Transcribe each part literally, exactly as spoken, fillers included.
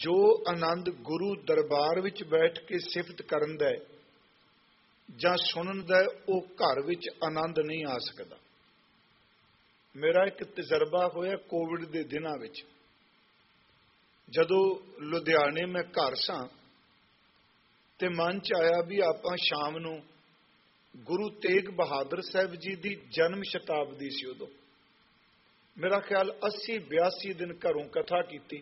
जो आनंद गुरु दरबार विच बैठ के सिफत करन दा जां सुनन दा, वो घर विच आनंद नहीं आ सकता। मेरा एक तजर्बा होया कोविड के दिनों विच, जदों लुधियाने मैं घर सां ते मन च आया भी आपां शाम नूं गुरु तेग बहादुर साहब जी की जन्म शताब्दी सी। उदों मेरा ख्याल अस्सी बयासी दिन घरों कथा की।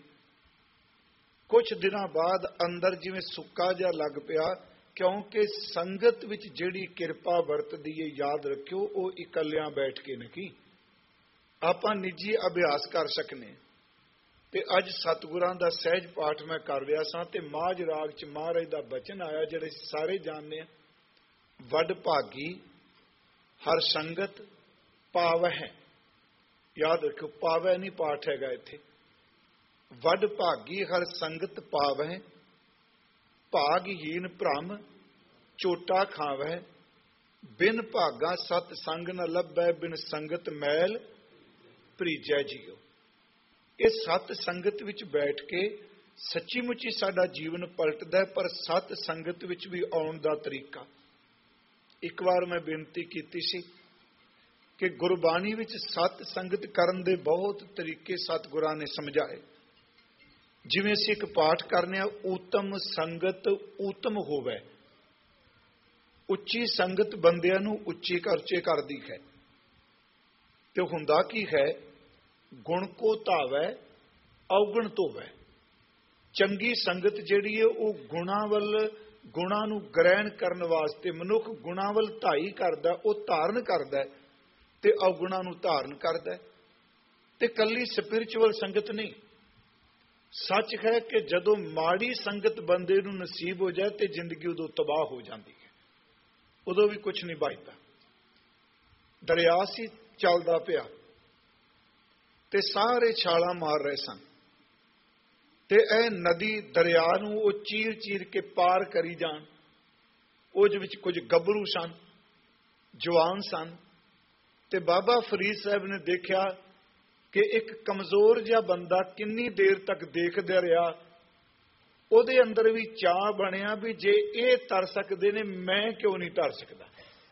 कुछ दिनों बाद अंदर जिवें सुक्का जिहा लग पिया, क्योंकि संगत विच जिहड़ी किरपा वरतदी है, याद रखियो, वो इकल्लियां बैठ के नहीं, आपां निजी अभ्यास कर सकने। ते अज सतगुरां दा सहज पाठ मैं कर रहा सां ते माझ राग च महाराज दा बचन आया, जिहड़े सारे जानने आ, वड भागी हर संगत पावै है। याद रखो, पावै नहीं पाठ हैगा इत्थे। वड भागी हर संगत पावै, भागहीन भ्रम चोटा खावै, बिन भागा सत संग न लभै, बिन संगत मैल भरीजै जियो। इस सत संगत विच बैठ के सच्ची मुची साडा जीवन पलटदा है, पर सत संगत विच भी आउण दा तरीका। एक बार मैं बेनती कीती सी कि गुरबाणी विच सत संगत करन दे बहुत तरीके सतगुरां ने समझाए। जिवें असीं एक पाठ करने आ, उत्तम संगत उत्तम होवे। उच्ची संगत बंदियां नूं उच्चे करचे करदी है। ते हुंदा की है, गुण को धावै अवगुण धोवै। चंगी संगत जिहड़ी है वो गुणां वल, गुणां नूं ग्रहण करन वास्ते मनुख गुणां वल धाई करदा, वो धारण करदा ते अवगुणां नूं धारण करदा। ते कल्ली स्पिरिचुअल संगत नहीं। सच है कि जदों माड़ी संगत बंदे नूं नसीब हो जाए तो जिंदगी उदों तबाह हो जाती है, उदों भी कुछ नहीं बचता। दरिया सी चलदा पिया ते सारे छालां मार रहे सन, ते ए नदी दरिया नूं वो चीर चीर के पार करी जान। उस विच कुछ गभरू सन, जवान सन, ते बाबा फरीद साहब ने देखा कि एक कमजोर जिहा बंदा किन्नी देर तक देखदा रहा, उहदे अंदर भी चाह बनिया भी जे ये तर सकते ने, मैं क्यों नहीं तर सकता।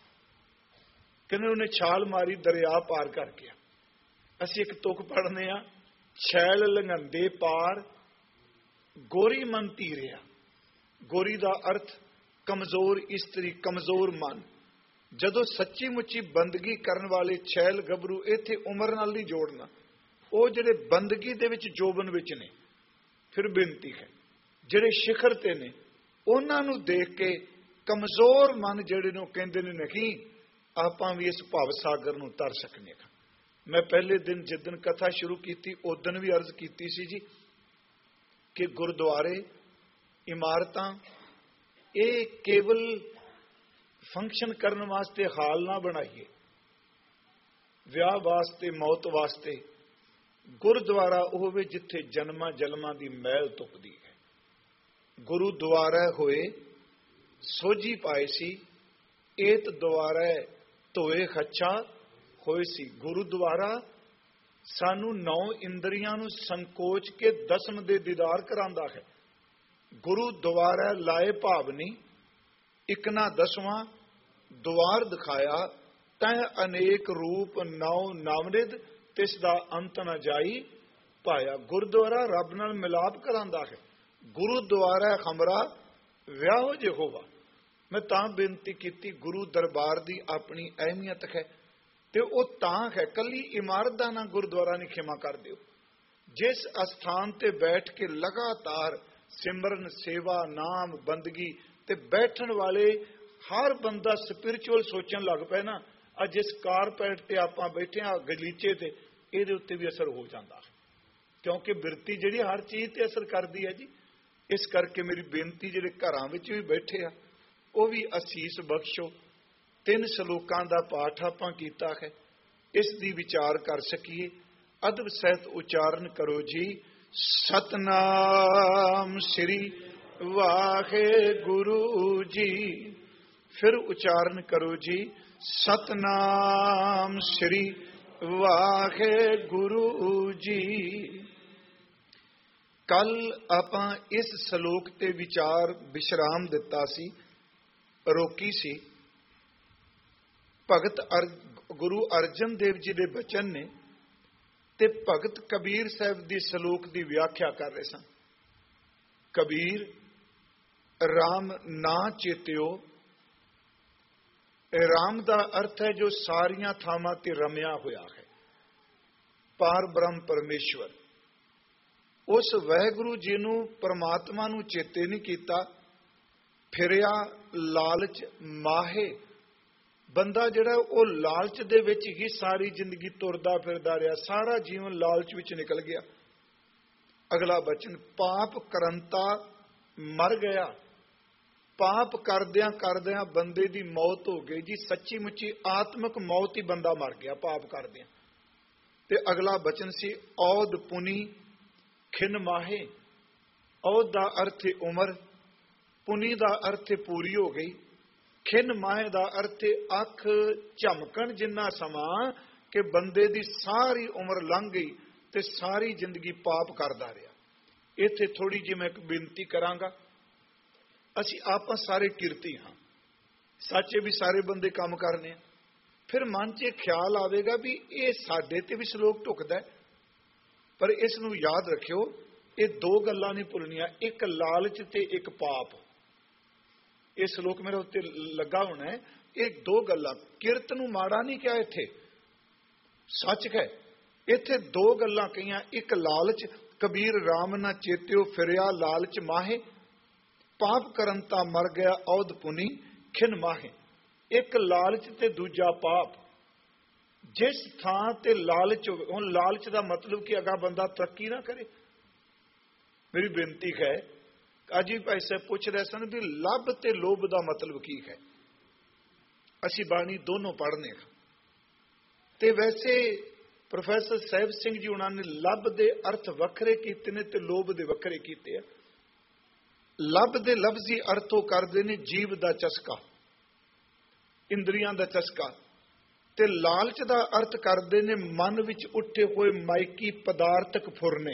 कहने उन्हें छाल मारी, दरिया पार कर गया। असीं एक तुक पढ़ने आ, छैल लंघंदे पार गोरी मन तीरिया। गोरी का अर्थ कमजोर इस्त्री, कमजोर मन। जदों सच्ची मुच्ची बंदगी करन वाले छैल गभरू इत्थे उम्र नाल नहीं जोड़ना, वो जिहड़े बंदगी दे विच जोबन विच ने। फिर बेनती है, जिहड़े शिखर ते ने उन्हां नूं देख के कमजोर मन जिहड़े नूं कहंदे ने नहीं, आपां भी इस भव सागर नूं तर सकने। मैं पहले दिन जिदन कथा शुरू की उस दिन भी अर्ज की सी जी कि गुरुद्वारे इमारतां ये केवल फंक्शन करने वास्ते हाल ना बनाइए, विआह वास्ते मौत वास्ते गुरुद्वारा होवे जिथे जन्मा जन्मां दी मैल तुपदी है। गुरुद्वारा होए सोझी पाए सी, एत द्वारा धोए खच्छा होए सी। गुरुद्वारा सानू नौ इंद्रियां नू संकोच के दसम दे दीदार करांदा है। गुरुद्वारा लाए भावनी इकना दसवां द्वार दिखाया, तह अनेक रूप नौ नामनिद तिस दा अंत न जाई पाया। गुरुद्वारा रब नाल मिलाप करांदा है। गुरुद्वारा हमरा व्याहो यहोवा। मैं तां बेनती की, गुरु दरबार दी अपनी अहमियत है ते ओ तां है, कली इमारत दा ना गुरुद्वारा नहीं खिमा कर दिओ। जिस स्थान ते बैठ के लगातार सिमरन सेवा नाम बंदगी ते बैठन वाले हर बंदा स्पिरिचुअल सोचन लग पे ना, अज जिस कारपेट ते आपां बैठे आ गलीचे ते इहदे उत्ते भी असर हो जाता है, क्योंकि बिरती जिहड़ी हर चीज़ ते असर करती है जी। इस करके मेरी बेनती जिहड़े घरां विच भी बैठे आ वो भी असीस बख्शो। तीन सलोकां दा पाठ आपां कीता है, इस दी विचार कर सकीए। अदब सहित उच्चारण करो जी, सतनाम श्री वाहे गुरु जी। फिर उच्चारण करो जी, सतनाम श्री वाहे गुरु जी। ਕੱਲ ਆਪਾਂ ਇਸ ਸ਼ਲੋਕ ਤੇ ਵਿਚਾਰ ਵਿਸ਼ਰਾਮ ਦਿੱਤਾ ਸੀ, ਰੋਕੀ ਸੀ। ਭਗਤ ਅਰ ਗੁਰੂ ਅਰਜਨ ਦੇਵ ਜੀ ਦੇ ਬਚਨ ਨੇ ਤੇ ਭਗਤ ਕਬੀਰ ਸਾਹਿਬ ਦੀ ਸ਼ਲੋਕ ਦੀ ਵਿਆਖਿਆ ਕਰ ਰਹੇ ਸਨ। ਕਬੀਰ ਰਾਮ ਨਾ ਚੇਤਿਓ, ਰਾਮ ਦਾ ਅਰਥ ਹੈ ਜੋ ਸਾਰੀਆਂ ਥਾਵਾਂ ਤੇ ਰਮਿਆ ਹੋਇਆ ਹੈ, ਪਾਰ ਬ੍ਰਹਮ ਪਰਮੇਸ਼ਵਰ। ਉਸ ਵਾਹਿਗੁਰੂ ਜੀ ਨੂੰ ਪਰਮਾਤਮਾ ਨੂੰ ਚੇਤੇ ਨਹੀਂ ਕੀਤਾ, ਫਿਰਿਆ ਲਾਲਚ ਮਾਹੇ। ਬੰਦਾ ਜਿਹੜਾ ਉਹ ਲਾਲਚ ਦੇ ਵਿੱਚ ਹੀ ਸਾਰੀ ਜ਼ਿੰਦਗੀ ਤੁਰਦਾ ਫਿਰਦਾ ਰਿਹਾ, ਸਾਰਾ ਜੀਵਨ ਲਾਲਚ ਵਿੱਚ ਨਿਕਲ ਗਿਆ। ਅਗਲਾ ਬਚਨ, ਪਾਪ ਕਰੰਤਾ ਮਰ ਗਿਆ। ਪਾਪ ਕਰਦਿਆਂ ਕਰਦਿਆਂ ਬੰਦੇ ਦੀ ਮੌਤ ਹੋ ਗਈ ਜੀ, ਸੱਚੀ ਮੁੱਚੀ ਆਤਮਿਕ ਮੌਤ ਹੀ ਬੰਦਾ ਮਰ ਗਿਆ ਪਾਪ ਕਰਦਿਆਂ। ਤੇ ਅਗਲਾ ਬਚਨ ਸੀ ਔਦ ਪੁਨੀ ਖਿਨ ਮਾਹੇ। ਔਦ ਦਾ ਅਰਥ ਹੈ ਉਮਰ, ਪੁਨੀ ਦਾ ਅਰਥ ਹੈ ਪੂਰੀ ਹੋ ਗਈ, ਖਿਨ ਮਾਹੇ ਦਾ ਅਰਥ ਹੈ ਅੱਖ ਝਮਕਣ ਜਿੰਨਾ ਸਮਾਂ ਕਿ ਬੰਦੇ ਦੀ ਸਾਰੀ ਉਮਰ ਲੰਘ ਗਈ ਤੇ ਸਾਰੀ ਜ਼ਿੰਦਗੀ ਪਾਪ ਕਰਦਾ ਰਿਹਾ। ਇੱਥੇ ਥੋੜੀ ਜਿਹੀ ਮੈਂ ਇੱਕ ਬੇਨਤੀ ਕਰਾਂਗਾ। ਅਸੀਂ ਆਪਾਂ ਸਾਰੇ ਕਿਰਤੀ ਹਾਂ, ਸੱਚੇ ਵੀ ਸਾਰੇ ਬੰਦੇ ਕੰਮ ਕਰਨੇ ਆ। ਫਿਰ ਮਨ 'ਚ ਖਿਆਲ ਆਵੇਗਾ ਵੀ ਇਹ ਸਾਡੇ ਤੇ ਵੀ ਸ਼ਲੋਕ ਢੁਕਦਾ, ਪਰ ਇਸ ਨੂੰ ਯਾਦ ਰੱਖਿਓ, ਇਹ ਦੋ ਗੱਲਾਂ ਨਹੀਂ ਭੁੱਲਣੀਆਂ, ਇੱਕ ਲਾਲਚ ਤੇ ਇੱਕ ਪਾਪ। ਇਹ ਸ਼ਲੋਕ ਮੇਰੇ ਉੱਤੇ ਲੱਗਾ ਹੋਣਾ ਹੈ। ਇਹ ਦੋ ਗੱਲਾਂ, ਕਿਰਤ ਨੂੰ ਮਾੜਾ ਨਹੀਂ ਕਿਹਾ ਇੱਥੇ, ਸੱਚ ਹੈ। ਇੱਥੇ ਦੋ ਗੱਲਾਂ ਕਹੀਆਂ, ਇੱਕ ਲਾਲਚ, ਕਬੀਰ ਰਾਮ ਨਾ ਚੇਤਿਓ ਫਿਰਿਆ ਲਾਲਚ ਮਾਹੇ। ਪਾਪ ਕਰਨ ਤਾਂ ਮਰ ਗਿਆ ਔਦ ਪੁਨੀ ਖਿਨ ਮਾਹੇ। ਇੱਕ ਲਾਲਚ ਤੇ ਦੂਜਾ ਪਾਪ। ਜਿਸ ਥਾਂ ਤੇ ਲਾਲਚ ਹੋਵੇ, ਹੁਣ ਲਾਲਚ ਦਾ ਮਤਲਬ ਕਿ ਅਗਾ ਬੰਦਾ ਤਰੱਕੀ ਨਾ ਕਰੇ। ਮੇਰੀ ਬੇਨਤੀ ਹੈ, ਅੱਜ ਵੀ ਭਾਈ ਸਾਹਿਬ ਪੁੱਛ ਰਹੇ ਸਨ ਵੀ ਲੱਭ ਤੇ ਲੋਭ ਦਾ ਮਤਲਬ ਕੀ ਹੈ। ਅਸੀਂ ਬਾਣੀ ਦੋਨੋਂ ਪੜ੍ਹਨੇ ਹਾਂ ਤੇ ਵੈਸੇ ਪ੍ਰੋਫੈਸਰ ਸਾਹਿਬ ਸਿੰਘ ਜੀ ਉਹਨਾਂ ਨੇ ਲੱਭ ਦੇ ਅਰਥ ਵੱਖਰੇ ਕੀਤੇ ਨੇ ਤੇ ਲੋਭ ਦੇ ਵੱਖਰੇ ਕੀਤੇ ਆ। ਲੱਭ ਦੇ ਲਫ਼ਜ਼ੀ ਅਰਥ ਉਹ ਕਰਦੇ ਨੇ ਜੀਵ ਦਾ ਚਸਕਾ, ਇੰਦਰੀਆਂ ਦਾ ਚਸਕਾ, ਤੇ ਲਾਲਚ ਦਾ ਅਰਥ ਕਰਦੇ ਨੇ ਮਨ ਵਿੱਚ ਉੱਠੇ ਹੋਏ ਮਾਇਕੀ ਪਦਾਰਥਕ ਫੁਰਨੇ।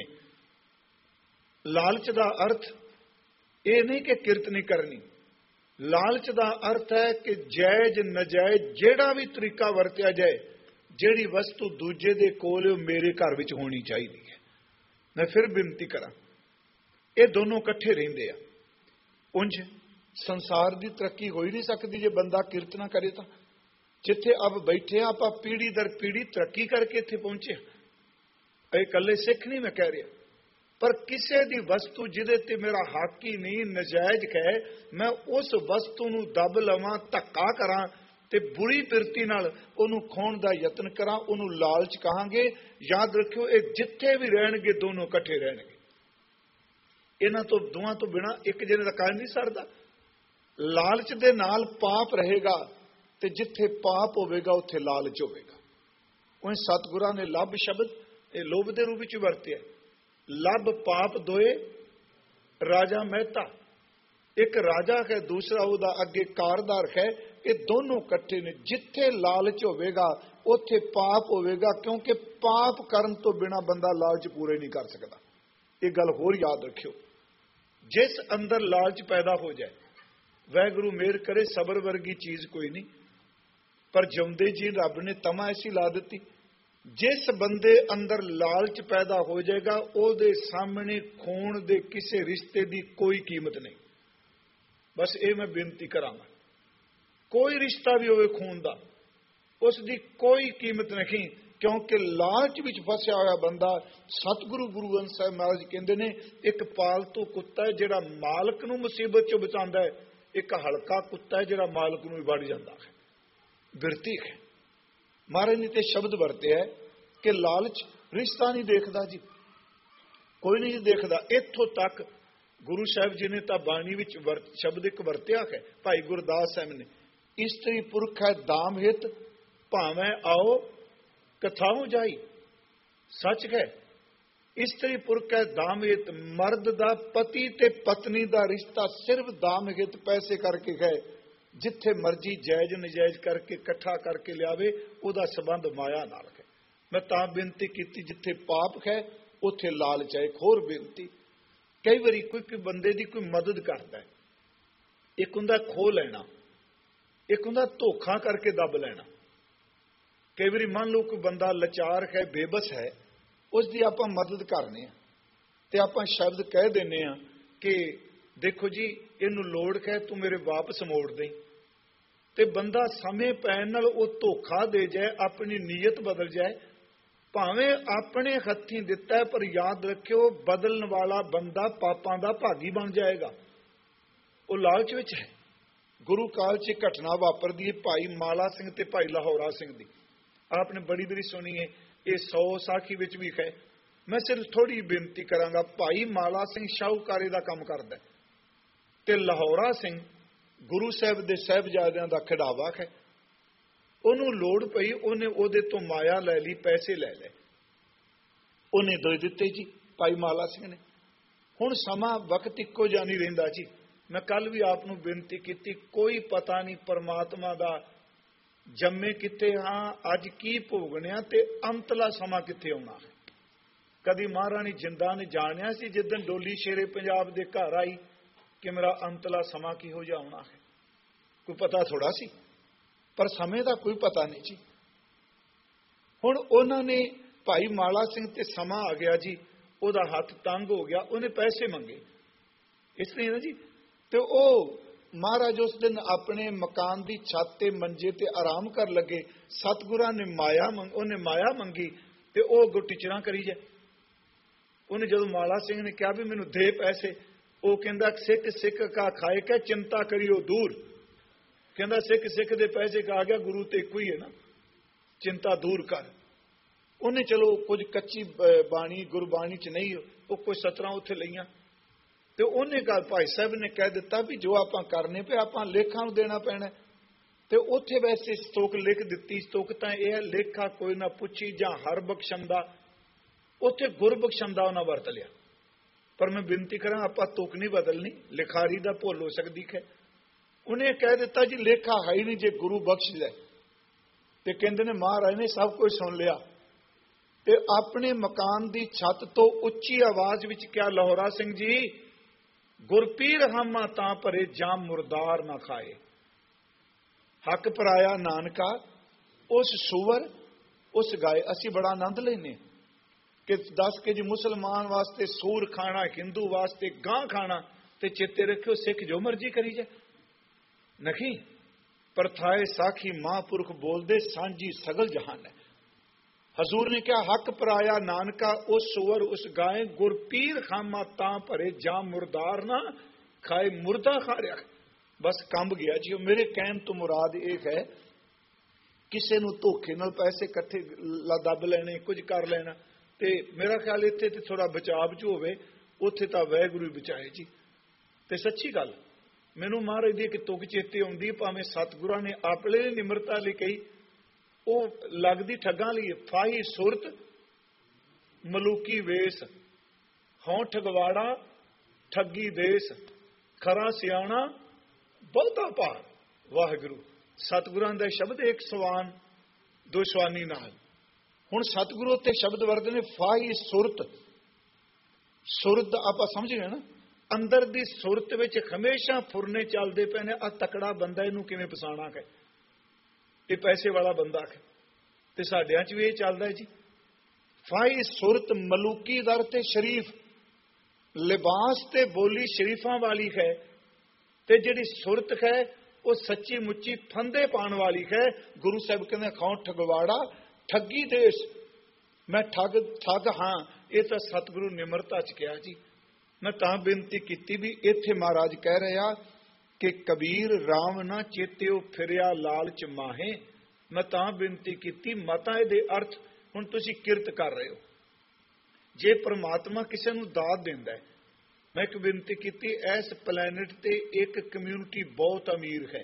ਲਾਲਚ ਦਾ ਅਰਥ ਇਹ ਨਹੀਂ ਕਿ ਕਿਰਤ ਨਹੀਂ ਕਰਨੀ, ਲਾਲਚ ਦਾ ਅਰਥ ਹੈ ਕਿ ਜਾਇਜ਼ ਨਜਾਇਜ਼ ਜਿਹੜਾ ਵੀ ਤਰੀਕਾ ਵਰਤਿਆ ਜਾਏ, ਜਿਹੜੀ ਵਸਤੂ ਦੂਜੇ ਦੇ ਕੋਲ ਉਹ ਮੇਰੇ ਘਰ ਵਿੱਚ ਹੋਣੀ ਚਾਹੀਦੀ ਹੈ। ਮੈਂ ਫਿਰ ਬੇਨਤੀ ਕਰਾਂ, ਇਹ ਦੋਨੋਂ ਇਕੱਠੇ ਰਹਿੰਦੇ ਆ। ਉਂਝ ਸੰਸਾਰ ਦੀ ਤਰੱਕੀ ਹੋ ਹੀ ਨਹੀਂ ਸਕਦੀ ਜੇ ਬੰਦਾ ਕਿਰਤ ਨਾ ਕਰੇ। ਤਾਂ ਜਿੱਥੇ ਅਬ ਬੈਠੇ ਆ ਆਪਾਂ ਪੀੜੀ ਦਰ ਪੀੜੀ ਤਰੱਕੀ ਕਰਕੇ ਇੱਥੇ ਪਹੁੰਚੇ। ਇਹ ਇਕੱਲੇ ਸਿੱਖ ਨਹੀਂ ਮੈਂ ਕਹਿ ਰਿਹਾ, ਪਰ ਕਿਸੇ ਦੀ ਵਸਤੂ ਜਿਹਦੇ ਤੇ ਮੇਰਾ ਹੱਕ ਹੀ ਨਹੀਂ, ਨਜਾਇਜ਼ ਹੈ, ਮੈਂ ਉਸ ਵਸਤੂ ਨੂੰ ਦੱਬ ਲਵਾਂ, ਧੱਕਾ ਕਰਾਂ ਤੇ ਬੁਰੀ ਬਿਰਤੀ ਨਾਲ ਉਹਨੂੰ ਖੋਣ ਦਾ ਯਤਨ ਕਰਾਂ, ਉਹਨੂੰ ਲਾਲਚ ਕਹਾਂਗੇ। ਯਾਦ ਰੱਖਿਓ, ਇਹ ਜਿੱਥੇ ਵੀ ਰਹਿਣਗੇ ਦੋਨੋਂ ਇਕੱਠੇ ਰਹਿਣਗੇ। ਇਹਨਾਂ ਤੋਂ ਦੋਵਾਂ ਤੋਂ ਬਿਨਾਂ ਇੱਕ ਜਿਹਨੇ ਦਾ ਕਾਇਮ ਨਹੀਂ ਸਰਦਾ। ਲਾਲਚ ਦੇ ਨਾਲ ਪਾਪ ਰਹੇਗਾ ਤੇ ਜਿੱਥੇ ਪਾਪ ਹੋਵੇਗਾ ਉੱਥੇ ਲਾਲਚ ਹੋਵੇਗਾ। ਉਹ ਸਤਿਗੁਰਾਂ ਨੇ ਲੱਭ ਸ਼ਬਦ ਇਹ ਲੋਭ ਦੇ ਰੂਪ ਵਿੱਚ ਵਰਤਿਆ। ਲੱਭ ਪਾਪ ਦੋਏ ਰਾਜਾ ਮਹਿਤਾ। ਇੱਕ ਰਾਜਾ ਹੈ, ਦੂਸਰਾ ਉਹਦਾ ਅੱਗੇ ਕਾਰਦਾਰ ਹੈ। ਇਹ ਦੋਨੋਂ ਇਕੱਠੇ ਨੇ। ਜਿੱਥੇ ਲਾਲਚ ਹੋਵੇਗਾ ਉੱਥੇ ਪਾਪ ਹੋਵੇਗਾ, ਕਿਉਂਕਿ ਪਾਪ ਕਰਨ ਤੋਂ ਬਿਨਾਂ ਬੰਦਾ ਲਾਲਚ ਪੂਰੇ ਨਹੀਂ ਕਰ ਸਕਦਾ। ਇਹ ਗੱਲ ਹੋਰ ਯਾਦ ਰੱਖਿਓ। ਜਿਸ ਅੰਦਰ ਲਾਲਚ ਪੈਦਾ ਹੋ ਜਾਏ, ਵਾਹਿਗੁਰੂ ਮਿਹਰ ਕਰੇ, ਸਬਰ ਵਰਗੀ ਚੀਜ਼ ਕੋਈ ਨਹੀਂ, ਪਰ ਜਿਉਂਦੇ ਜੀ ਰੱਬ ਨੇ ਤਮਾ ਐਸੀ ਲਾ ਦਿੱਤੀ। ਜਿਸ ਬੰਦੇ ਅੰਦਰ ਲਾਲਚ ਪੈਦਾ ਹੋ ਜਾਏਗਾ, ਉਹਦੇ ਸਾਹਮਣੇ ਖੂਨ ਦੇ ਕਿਸੇ ਰਿਸ਼ਤੇ ਦੀ ਕੋਈ ਕੀਮਤ ਨਹੀਂ। ਬਸ ਇਹ ਮੈਂ ਬੇਨਤੀ ਕਰਾਂਗਾ, ਕੋਈ ਰਿਸ਼ਤਾ ਵੀ ਹੋਵੇ ਖੂਨ ਦਾ, ਉਸ ਦੀ ਕੋਈ ਕੀਮਤ ਨਹੀਂ, ਕਿਉਂਕਿ ਲਾਲਚ ਵਿੱਚ ਫਸਿਆ ਹੋਇਆ ਬੰਦਾ, ਸਤਿਗੁਰੂ ਗੁਰੂ ਗ੍ਰੰਥ ਸਾਹਿਬ ਮਹਾਰਾਜ ਕਹਿੰਦੇ ਨੇ, ਇੱਕ ਪਾਲਤੂ ਕੁੱਤਾ ਹੈ ਜਿਹੜਾ ਮਾਲਕ ਨੂੰ ਮੁਸੀਬਤ ਚੋਂ ਬਚਾਉਂਦਾ ਹੈ, ਇੱਕ ਹਲਕਾ ਕੁੱਤਾ ਹੈ ਜਿਹੜਾ ਮਾਲਕ ਨੂੰ ਵੀ ਵੱਢ ਜਾਂਦਾ ਹੈ। ਬਿਰਤੀ ਹੈ। ਮਹਾਰਾਜ ਨੇ ਤੇ ਸ਼ਬਦ ਵਰਤਿਆ ਕਿ ਲਾਲਚ ਰਿਸ਼ਤਾ ਨਹੀਂ ਦੇਖਦਾ ਜੀ, ਕੋਈ ਨਹੀਂ ਦੇਖਦਾ। ਇੱਥੋਂ ਤੱਕ ਗੁਰੂ ਸਾਹਿਬ ਜੀ ਨੇ ਤਾਂ ਬਾਣੀ ਵਿੱਚ ਸ਼ਬਦ ਇੱਕ ਵਰਤਿਆ ਹੈ, ਭਾਈ ਗੁਰਦਾਸ ਸਾਹਿਬ ਨੇ, ਇਸਤਰੀ ਪੁਰਖ ਹੈ ਦਾਮ ਹਿਤ, ਭਾਵੇਂ ਆਓ ਕਥਾਉ ਜਾਈ। ਸੱਚ ਹੈ, ਇਸਤਰੀ ਪੁਰਖ ਹੈ ਦਾਮ ਹਿਤ। ਮਰਦ ਦਾ ਪਤੀ ਤੇ ਪਤਨੀ ਦਾ ਰਿਸ਼ਤਾ ਸਿਰਫ ਦਾਮ ਹਿਤ ਪੈਸੇ ਕਰਕੇ ਹੈ। ਜਿੱਥੇ ਮਰਜੀ ਜਾਇਜ਼ ਨਜਾਇਜ਼ ਕਰਕੇ ਇਕੱਠਾ ਕਰਕੇ ਲਿਆਵੇ, ਉਹਦਾ ਸੰਬੰਧ ਮਾਇਆ ਨਾਲ ਹੈ। ਮੈਂ ਤਾਂ ਬੇਨਤੀ ਕੀਤੀ, ਜਿੱਥੇ ਪਾਪ ਹੈ ਉੱਥੇ ਲਾਲਚ ਹੈ। ਇੱਕ ਹੋਰ ਬੇਨਤੀ, कई बारी कोई कोई बंदे की कोई मदद करता है, एक हुंदा खो लेना, एक हुंदा धोखा करके दब लेना। कई बारी मान लो कोई बंदा लाचार है, बेबस है, उसकी आप मदद करने ते आप शब्द कह देने कि देखो जी इनू लोड़ है, तू मेरे वापस मोड़ दे, ते बंदा समय पैन नाल वो धोखा दे जाए, अपनी नीयत बदल जाए, भावें अपने हथी दिता है, पर याद रखियो बदलने वाला बंदा पापां दा भागी बन जाएगा। वो लालच विच है। गुरु काल च घटना वापरदी है भाई माला सिंह ते भाई लाहौरा सिंह दी, आपने बड़ी बड़ी सुनी है, ये सौ साखी विच भी है। मैं सिर्फ थोड़ी बेनती करांगा, भाई माला सिंह शाहूकारे दा काम करदा ते लाहौरा सिंह गुरु साहब दे साहिबजादियां दा खिडावा है। ਉਹਨੂੰ ਲੋੜ ਪਈ, ਉਹਨੇ ਉਹਦੇ ਤੋਂ ਮਾਇਆ ਲੈ ਲਈ, ਪੈਸੇ ਲੈ ਲਏ, ਉਹਨੇ ਦੇ ਦਿੱਤੇ ਜੀ ਭਾਈ ਮਾਲਾ ਸਿੰਘ ਨੇ। ਹੁਣ ਸਮਾਂ ਵਕਤ ਇੱਕੋ ਜਿਹਾ ਨਹੀਂ ਰਹਿੰਦਾ ਜੀ। ਮੈਂ ਕੱਲ ਵੀ ਆਪ ਨੂੰ ਬੇਨਤੀ ਕੀਤੀ, ਕੋਈ ਪਤਾ ਨਹੀਂ ਪਰਮਾਤਮਾ ਦਾ ਜੰਮੇ ਕਿੱਥੇ ਹਾਂ, ਅੱਜ ਕੀ ਭੋਗਣਿਆ ਤੇ ਅੰਤਲਾ ਸਮਾਂ ਕਿੱਥੇ ਆਉਣਾ ਹੈ। ਕਦੀ ਮਹਾਰਾਣੀ ਜਿੰਦਾ ਨੇ ਜਾਣਿਆ ਸੀ ਜਿੱਦਣ ਡੋਲੀ ਸ਼ੇਰੇ ਪੰਜਾਬ ਦੇ ਘਰ ਆਈ ਕਿ ਮੇਰਾ ਅੰਤਲਾ ਸਮਾਂ ਕਿਹੋ ਜਿਹਾ ਆਉਣਾ ਹੈ? ਕੋਈ ਪਤਾ ਥੋੜਾ ਸੀ, पर समय का कोई पता नहीं जी। हुण उन्होंने भाई माला सिंह ते समा आ गया जी, उहदा हथ तंग हो गया, उन्हें पैसे मंगे, इसलिए ना जी। तो वो महाराज उस दिन अपने मकान की छत ते मंजे ते आराम कर लगे, सतगुरां ने माया मंग उन्हें माया मंगी ते वो अगों टिचरां करी जाए। उन्हें जदों माला सिंह ने कहा भी मैनूं दे पैसे, वो कहंदा सिख सिख का खाए कै चिंता करियो दूर, कहता सिख सिख दे पैसे का आ गया, गुरु तो एक ही है ना, चिंता दूर कर। उन्हें चलो कुछ कच्ची बाणी गुरबाणी च नहीं, वो कुछ सतरां उत्थे लईआं ते उन्हें कहा भाई साहब ने कह दिता भी जो आप करने पे आप लेखा नूं देना पैना। ते उत्थे वैसे स्तोक लिख दिती, स्तोक तां यह लेखा कोई ना पुछी जां हर बख्शंदा, उत्थे गुर बख्शंदा उन्हां वरत लिया। पर मैं बेनती करां आपां तुक नहीं बदलनी, लिखारी दा भुल हो सकदी है। उन्हें कह दिता जी लेखा है ही नहीं, जे गुरु बख्श दे ते कहंदे ने महाराज ने सब कुछ सुन लिया ते अपने मकान की छत तो उच्ची आवाज विच क्या लाहौरा सिंह जी गुरपीर हामा तां भरे जाम मुरदार ना खाए, हक पराया नानका उस सुवर उस गाय। असी बड़ा आनंद लेने कि दस के जी मुसलमान वास्ते सूर खाना, हिंदू वास्ते गां खाना, ते चेते रखियो सिख जो मर्जी करी जाए नहीं, पर थाए साखी महापुरख बोलदे सांझी सगल जहान है। हजूर ने क्या हक पराया नानका उस सुवर उस गाय, गुरपीर खामा तां भरे जाम मुरदार ना खाए, मुर्दा खा रहा। बस कंब गया जी। मेरे कहन तो मुराद यह है किसी नूं धोखे नाल पैसे इकट्ठे दब लेने, कुछ कर लेना, ते मेरा ख्याल इत्थे ते थोड़ा बचाव च होवे, उत्थे तां वाहिगुरू बचाए जी। ते सच्ची गल मैनू महाराज दी एक तुक चेते आउंदी, भावें सतगुरां ने अपने निमरता लई कही, वो लगदी ठगां लई। फाही सुरत मलूकी वेस, हों ठगवाड़ा ठगी देस, खरा सियाणा बहुता भार। वाहिगुरू सतगुरां दा शब्द एक सवान दो सवानी नाल। हुण सतगुरु उत्ते शब्द वरते ने फाही सुरत। सुरत आपां समझ गए ना, अंदर दी सुरत विच हमेशा फुरने चलते पे ने। आ तकड़ा बंदा इनू किवें पछाणा है, ये पैसे वाला बंदा है, ते साडियां च भी ये चलदा है जी। फाही सुरत मलूकी दर ते शरीफ, लिबास ते बोली शरीफां वाली है, ते जिहड़ी सुरत है वो सच्ची मुच्ची फंदे पाण वाली है। गुरु साहब कहते खाओ ठगवाड़ा ठगी देश, मैं ठग ठग हाँ, ये तो सतगुरु निमरता च कहा जी। मैं तां बेनती की भी इत्थे महाराज कह रहा कि कबीर राम ना चेत्यो फिरिया लालच माहे। मैं तां बेनती की मता दे अर्थ हुण तुसीं किरत कर रहे हो, जे परमात्मा किसी नूं दात दिंदा है। मैं एक बेनती की, इस प्लैनेट ते एक कम्यूनिटी बहुत अमीर है,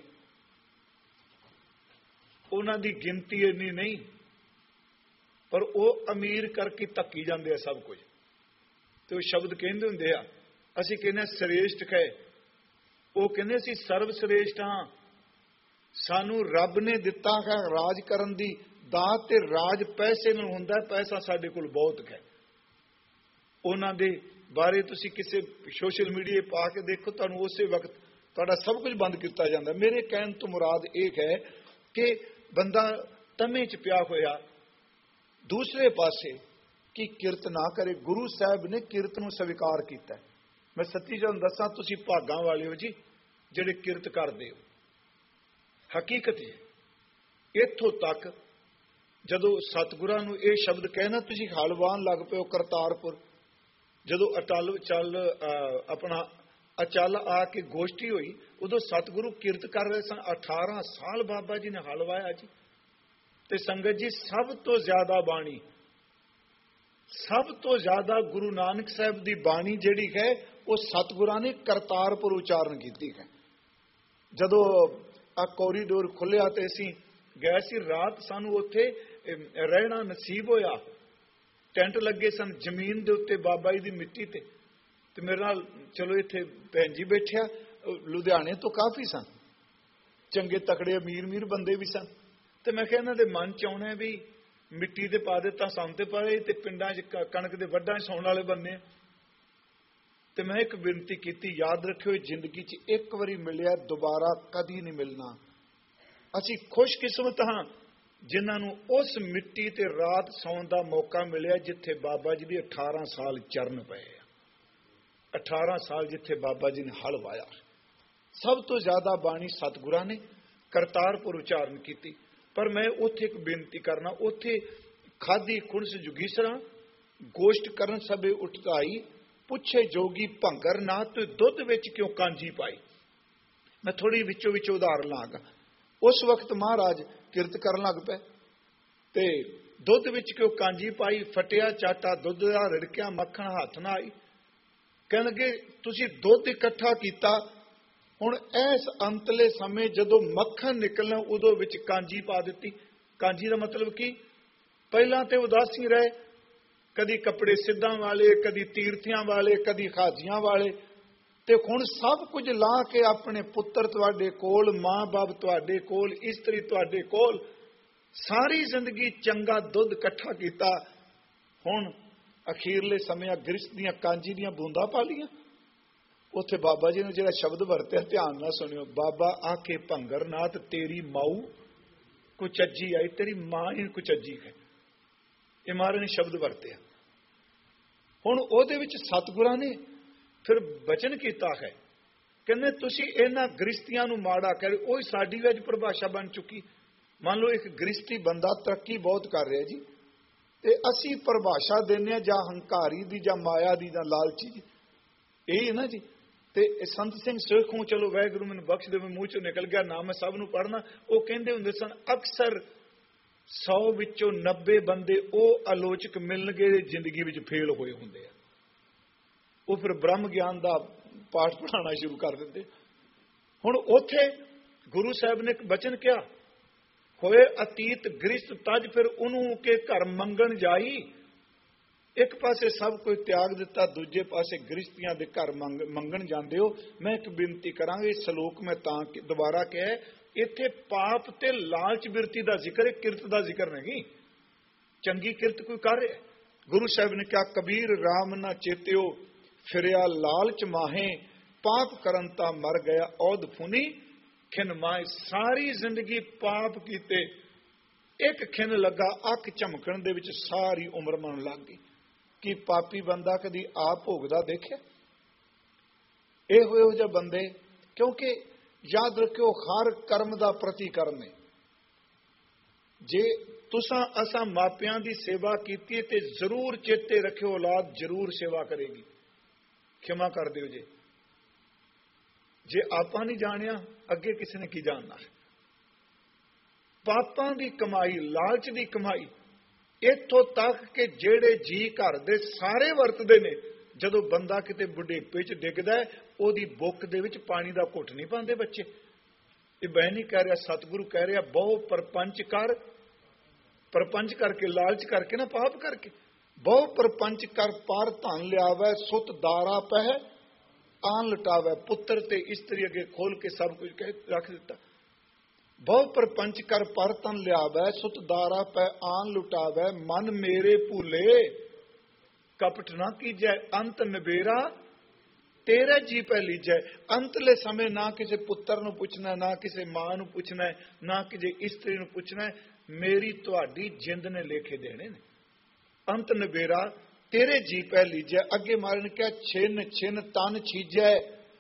उन्हां दी गिनती इन्नी नहीं, पर वो अमीर करके धक्की जाते हैं सब कुछ। तो शब्द कहते होंगे आ, असीं कहने श्रेष्ठ है, वो कहने असीं सर्वश्रेष्ठ हाँ, सानू रब ने दिता है राज करन दी दात, ते राज पैसे नाल हुंदा है, पैसा साडे कोल बहुत है। उन्हां दे ਬਾਰੇ ਤੁਸੀਂ ਕਿਸੇ ਸੋਸ਼ਲ ਮੀਡੀਆ ਪਾ ਕੇ ਦੇਖੋ, ਤੁਹਾਨੂੰ ਉਸੇ ਵਕਤ ਤੁਹਾਡਾ ਸਭ ਕੁਝ ਬੰਦ ਕੀਤਾ ਜਾਂਦਾ। ਮੇਰੇ ਕਹਿਣ ਤੋਂ ਮੁਰਾਦ ਇਹ ਹੈ ਕਿ ਬੰਦਾ ਤਮੇ 'ਚ ਪਿਆ ਹੋਇਆ ਦੂਸਰੇ ਪਾਸੇ ਕੀ ਕਿਰਤ ਨਾ ਕਰੇ। ਗੁਰੂ ਸਾਹਿਬ ਨੇ ਕਿਰਤ ਨੂੰ ਸਵੀਕਾਰ ਕੀਤਾ। ਮੈਂ ਸੱਚੀ ਤੁਹਾਨੂੰ ਦੱਸਾਂ, ਤੁਸੀਂ ਭਾਗਾਂ ਵਾਲੇ ਹੋ ਜੀ ਜਿਹੜੇ ਕਿਰਤ ਕਰਦੇ ਹੋ। ਹਕੀਕਤ ਹੈ। ਇੱਥੋਂ ਤੱਕ ਜਦੋਂ ਸਤਿਗੁਰਾਂ ਨੂੰ ਇਹ ਸ਼ਬਦ ਕਹਿਣਾ, ਤੁਸੀਂ ਹਲਵਾਨ ਲੱਗ ਪਏ ਹੋ ਕਰਤਾਰਪੁਰ। ਜਦੋਂ ਅਟਲ ਚੱਲ ਆਪਣਾ ਅਚਲ ਆ ਕੇ ਗੋਸ਼ਟੀ ਹੋਈ, ਉਦੋਂ ਸਤਿਗੁਰੂ ਕਿਰਤ ਕਰ ਰਹੇ ਸਨ। ਅਠਾਰਾਂ ਸਾਲ ਬਾਬਾ ਜੀ ਨੇ ਹਲਵਾਇਆ ਜੀ। ਤੇ ਸੰਗਤ ਜੀ, ਸਭ ਤੋਂ ਜ਼ਿਆਦਾ ਬਾਣੀ, ਸਭ ਤੋਂ ਜ਼ਿਆਦਾ ਗੁਰੂ ਨਾਨਕ ਸਾਹਿਬ ਦੀ ਬਾਣੀ ਜਿਹੜੀ ਹੈ ਉਹ ਸਤਿਗੁਰਾਂ ਨੇ ਕਰਤਾਰਪੁਰ ਉਚਾਰਨ ਕੀਤੀ ਹੈ। ਜਦੋਂ ਆ ਕੋਰੀਡੋਰ ਖੁੱਲਿਆ ਤੇ ਅਸੀਂ ਗਏ ਸੀ, ਰਾਤ ਸਾਨੂੰ ਉੱਥੇ ਰਹਿਣਾ ਨਸੀਬ ਹੋਇਆ। ਟੈਂਟ ਲੱਗੇ ਸਨ ਜ਼ਮੀਨ ਦੇ ਉੱਤੇ ਬਾਬਾ ਜੀ ਦੀ ਮਿੱਟੀ ਤੇ। ਤੇ ਮੇਰੇ ਨਾਲ ਚਲੋ ਇੱਥੇ ਭੈਣ ਜੀ ਬੈਠਿਆ, ਲੁਧਿਆਣੇ ਤੋਂ ਕਾਫੀ ਸਨ, ਚੰਗੇ ਤਕੜੇ ਅਮੀਰ ਅਮੀਰ ਬੰਦੇ ਵੀ ਸਨ। ਤੇ ਮੈਂ ਕਿਹਾ ਇਹਨਾਂ ਦੇ ਮਨ ਚ ਆਉਣਾ ਵੀ ਮਿੱਟੀ ਤੇ ਪਾ ਦਿੱਤਾ ਸਾਨੂੰ ਤੇ ਪਾਏ, ਤੇ ਪਿੰਡਾਂ 'ਚ ਕਣਕ ਦੇ ਵੱਢਾਂ 'ਚ ਸੌਣ ਵਾਲੇ ਬੰਨੇ। ਤੇ ਮੈਂ ਇੱਕ ਬੇਨਤੀ ਕੀਤੀ, ਯਾਦ ਰੱਖਿਓ, ਜ਼ਿੰਦਗੀ 'ਚ ਇੱਕ ਵਾਰੀ ਮਿਲਿਆ, ਦੁਬਾਰਾ ਕਦੀ ਨਹੀਂ ਮਿਲਣਾ। ਅਸੀਂ ਖੁਸ਼ਕਿਸਮਤ ਹਾਂ ਜਿਨ੍ਹਾਂ ਨੂੰ ਉਸ ਮਿੱਟੀ ਤੇ ਰਾਤ ਸੌਣ ਦਾ ਮੌਕਾ ਮਿਲਿਆ ਜਿੱਥੇ ਬਾਬਾ ਜੀ ਦੇ ਅਠਾਰਾਂ ਸਾਲ ਚਰਨ ਪਏ ਆ। ਅਠਾਰਾਂ ਸਾਲ ਜਿੱਥੇ ਬਾਬਾ ਜੀ ਨੇ ਹਲ ਵਾਇਆ। ਸਭ ਤੋਂ ਜ਼ਿਆਦਾ ਬਾਣੀ ਸਤਿਗੁਰਾਂ ਨੇ ਕਰਤਾਰਪੁਰ ਉਚਾਰਨ ਕੀਤੀ। ਪਰ ਮੈਂ ਉੱਥੇ ਇੱਕ ਬੇਨਤੀ ਕਰਨਾ, ਉੱਥੇ ਖਾਦੀ ਖੁਣਸ ਜੁਗੀਸਰਾ ਗੋਸ਼ਟ ਕਰਨ ਸਭੇ ਉਠਾਈ, ਪੁੱਛੇ ਜੋਗੀ ਭੰਗਰ ਨਾ ਤੇ ਦੁੱਧ ਵਿੱਚ ਕਿਉਂ ਕਾਂਜੀ ਪਾਈ। ਮੈਂ ਥੋੜੀ ਵਿੱਚੋਂ ਵਿੱਚ ਉਦਾਹਰਨ ਲਾਂਗਾ। ਉਸ ਵਕਤ ਮਹਾਰਾਜ ਕਿਰਤ ਕਰਨ ਲੱਗ ਪਏ ਤੇ ਦੁੱਧ ਵਿੱਚ ਕਿਉਂ ਕਾਂਜੀ ਪਾਈ, ਫਟਿਆ ਚਾਟਾ ਦੁੱਧ ਦਾ, ਰਿੜਕਿਆ ਮੱਖਣ ਹੱਥ ਨਾ ਆਈ। ਕਹਿਣਗੇ ਤੁਸੀਂ ਦੁੱਧ ਇਕੱਠਾ ਕੀਤਾ, ਹੁਣ ਇਸ ਅੰਤਲੇ ਸਮੇਂ ਜਦੋਂ ਮੱਖਣ ਨਿਕਲਣਾ ਉਦੋਂ ਵਿੱਚ ਕਾਂਜੀ ਪਾ ਦਿੱਤੀ। ਕਾਂਜੀ ਦਾ ਮਤਲਬ ਕੀ? ਪਹਿਲਾਂ ਤੇ ਉਦਾਸੀ ਰਹੇ, ਕਦੀ ਕੱਪੜੇ ਸਿੱਧਾਂ ਵਾਲੇ, ਕਦੀ ਤੀਰਥਿਆਂ ਵਾਲੇ, ਕਦੀ ਹਾਜੀਆਂ ਵਾਲੇ, ਤੇ ਹੁਣ ਸਭ ਕੁਝ ਲਾ ਕੇ ਆਪਣੇ ਪੁੱਤਰ ਤੁਹਾਡੇ ਕੋਲ, ਮਾਂ ਬਾਪ ਤੁਹਾਡੇ ਕੋਲ, ਇਸਤਰੀ ਤੁਹਾਡੇ ਕੋਲ, ਸਾਰੀ ਜ਼ਿੰਦਗੀ ਚੰਗਾ ਦੁੱਧ ਇਕੱਠਾ ਕੀਤਾ। ਹੁਣ ਅਖੀਰਲੇ ਸਮੇਂ ਗ੍ਰਿਸ਼ਤ ਦੀਆਂ ਕਾਂਜੀ ਦੀਆਂ ਬੂੰਦਾਂ ਪਾ ਲੀਆਂ। ਉੱਥੇ ਬਾਬਾ ਜੀ ਨੇ ਜਿਹੜਾ ਸ਼ਬਦ ਵਰਤਿਆ, ਧਿਆਨ ਨਾਲ ਸੁਣਿਓ। ਬਾਬਾ ਆਖੇ ਭੰਗਰ ਨਾਥ ਤੇਰੀ ਮਾਊ ਕੁਚੱਜੀ ਆਈ, ਤੇਰੀ ਮਾਂ ਹੀ ਕੁਚੱਜੀ ਹੈ। ਇਹ ਮਹਾਰਾਜ ਨੇ ਸ਼ਬਦ ਵਰਤਿਆ। ਹੁਣ ਉਹਦੇ ਵਿੱਚ ਸਤਿਗੁਰਾਂ ਨੇ ਫਿਰ ਬਚਨ ਕੀਤਾ ਹੈ, ਕਹਿੰਦੇ ਤੁਸੀਂ ਇਹਨਾਂ ਗ੍ਰਿਸ਼ਤੀਆਂ ਨੂੰ ਮਾੜਾ ਕਰੇ। ਉਹ ਸਾਡੀ ਵਿੱਚ ਪਰਿਭਾਸ਼ਾ ਬਣ ਚੁੱਕੀ। ਮੰਨ ਲਓ ਇੱਕ ਗ੍ਰਿਸ਼ਤੀ ਬੰਦਾ ਤਰੱਕੀ ਬਹੁਤ ਕਰ ਰਿਹਾ ਜੀ, ਤੇ ਅਸੀਂ ਪਰਿਭਾਸ਼ਾ ਦਿੰਦੇ ਹਾਂ ਜਾਂ ਹੰਕਾਰੀ ਦੀ, ਜਾਂ ਮਾਇਆ ਦੀ, ਜਾਂ ਲਾਲਚੀ ਦੀ। ਇਹੀ ਹੈ ਨਾ ਜੀ। ਤੇ ਸੰਤ ਸਿੰਘ ਸੇਖੋਂ, ਚਲੋ ਵਾਹਿਗੁਰੂ ਮੈਨੂੰ ਬਖਸ਼ ਦੇਵੇ, ਮੂੰਹ ਚੋਂ ਨਿਕਲ ਗਿਆ, ਨਾ ਮੈਂ ਸਭ ਨੂੰ ਪੜ੍ਹਨਾ। ਉਹ ਕਹਿੰਦੇ ਹੁੰਦੇ ਸਨ, ਅਕਸਰ ਸੌ ਵਿੱਚੋਂ ਨੱਬੇ ਬੰਦੇ ਉਹ ਆਲੋਚਕ ਮਿਲਣਗੇ ਜ਼ਿੰਦਗੀ ਵਿੱਚ ਫੇਲ ਹੋਏ ਹੁੰਦੇ ਆ। ਉਹ ਫਿਰ ਬ੍ਰਹਮ ਗਿਆਨ ਦਾ ਪਾਠ ਪੜ੍ਹਾਉਣਾ ਸ਼ੁਰੂ ਕਰ ਦਿੰਦੇ। ਹੁਣ ਉੱਥੇ ਗੁਰੂ ਸਾਹਿਬ ਨੇ ਇੱਕ ਬਚਨ ਕਿਹਾ, ਹੋਏ ਅਤੀਤ ਗ੍ਰਿਸ਼ਤ ਤਜ ਫਿਰ ਉਹਨੂੰ ਕੇ ਘਰ ਮੰਗਣ ਜਾਈ। ਇੱਕ ਪਾਸੇ ਸਭ ਕੁਝ ਤਿਆਗ ਦਿੱਤਾ, ਦੂਜੇ ਪਾਸੇ ਗ੍ਰਿਸ਼ਤੀਆਂ ਦੇ ਘਰ ਮੰਗਣ ਜਾਂਦੇ ਹੋ। ਮੈਂ ਇੱਕ ਬੇਨਤੀ ਕਰਾਂਗਾ, ਇਹ ਸ਼ਲੋਕ ਮੈਂ ਤਾਂ ਦੁਬਾਰਾ ਕਿਹਾ, ਇੱਥੇ ਪਾਪ ਤੇ ਲਾਲਚ ਬਿਰਤੀ ਦਾ ਜ਼ਿਕਰ ਹੈ, ਕਿਰਤ ਦਾ ਜ਼ਿਕਰ ਨਹੀਂ। ਚੰਗੀ ਕਿਰਤ ਕੋਈ ਕਰ ਰਿਹਾ। ਗੁਰੂ ਸਾਹਿਬ ਨੇ ਕਿਹਾ, ਕਬੀਰ ਰਾਮ ਨਾ ਚੇਤਿਓ ਫਿਰਿਆ ਲਾਲਚ ਮਾਹੇ, ਪਾਪ ਕਰਨ ਤਾਂ ਮਰ ਗਿਆ ਔਦ ਫੁਨੀ ਖਿਨ ਮਾਏ। ਸਾਰੀ ਜ਼ਿੰਦਗੀ ਪਾਪ ਕੀਤੇ, ਇੱਕ ਖਿਨ ਲੱਗਾ ਅੱਖ ਝਮਕਣ ਦੇ ਵਿੱਚ ਸਾਰੀ ਉਮਰ ਮਨ ਲੱਗ ਗਈ। ਕੀ ਪਾਪੀ ਬੰਦਾ ਕਦੀ ਆਪ ਭੋਗਦਾ ਦੇਖਿਆ? ਇਹੋ ਇਹੋ ਜਿਹੇ ਬੰਦੇ, ਕਿਉਂਕਿ ਯਾਦ ਰੱਖਿਓ ਹਰ ਕਰਮ ਦਾ ਪ੍ਰਤੀਕਰਮ ਹੈ। ਜੇ ਤੁਸਾਂ ਅਸਾਂ ਮਾਪਿਆਂ ਦੀ ਸੇਵਾ ਕੀਤੀ ਤੇ ਜ਼ਰੂਰ ਚੇਤੇ ਰੱਖਿਓ, ਔਲਾਦ ਜ਼ਰੂਰ ਸੇਵਾ ਕਰੇਗੀ। ਖਿਮਾ ਕਰ ਦਿਓ ਜੇ ਜੇ ਆਪਾਂ ਨਹੀਂ ਜਾਣਿਆ, ਅੱਗੇ ਕਿਸੇ ਨੇ ਕੀ ਜਾਣਨਾ ਹੈ। ਪਾਪਾਂ ਦੀ ਕਮਾਈ, ਲਾਲਚ ਦੀ ਕਮਾਈ, ਇੱਥੋਂ ਤੱਕ ਕਿ ਜਿਹੜੇ ਜੀ ਘਰ ਦੇ ਸਾਰੇ ਵਰਤਦੇ ਨੇ, ਜਦੋਂ ਬੰਦਾ ਕਿਤੇ ਬੁਢੇਪੇ 'ਚ ਡਿੱਗਦਾ ਹੈ, ਉਹਦੀ ਬੁੱਕ ਦੇ ਵਿੱਚ ਪਾਣੀ ਦਾ ਘੁੱਟ ਨਹੀਂ ਪਾਉਂਦੇ ਬੱਚੇ। ਇਹ ਬਹਿ ਨਹੀਂ ਕਹਿ ਰਿਹਾ, ਸਤਿਗੁਰੂ ਕਹਿ ਰਿਹਾ, ਬਹੁ ਪਰਪੰਚ ਕਰ, ਪਰਪੰਚ ਕਰਕੇ, ਲਾਲਚ ਕਰਕੇ ਨਾ, ਪਾਪ ਕਰਕੇ। ਬਹੁ ਪਰਪੰਚ ਕਰ ਪਰ ਧਨ ਲਿਆਵੇ, ਸੁਤ ਦਾਰਾ ਪਹਿ ਆਨ ਲਟਾਵੇ। ਪੁੱਤਰ ਤੇ ਇਸਤਰੀ ਅੱਗੇ ਖੋਲ ਕੇ ਸਭ ਕੁਝ ਕਹਿ ਰੱਖ ਦਿੱਤਾ। ਬਹੁ ਪਰਪੰਚ ਕਰ ਪਰ ਧਨ ਲਿਆਵੇ, ਸੁਤ ਦਾਰਾ ਪੈ ਆਨ ਲੁਟਾਵੇ। ਮਨ ਮੇਰੇ ਭੂਲੇ कपट ना कीजै, अंत निबेरा तेरे जी पै लीजै। अंतले समय ना किसी पुत्र नूं पुछना, ना किसी मां नूं पुछना, ना किसी इस्त्री नूं पुछना, मेरी तुहाडी जिंद ने लेखे देने ने। अंत निबेरा तेरे जी पै लीजै। अगे महाराज ने कहा छिन छिन तन छीजै।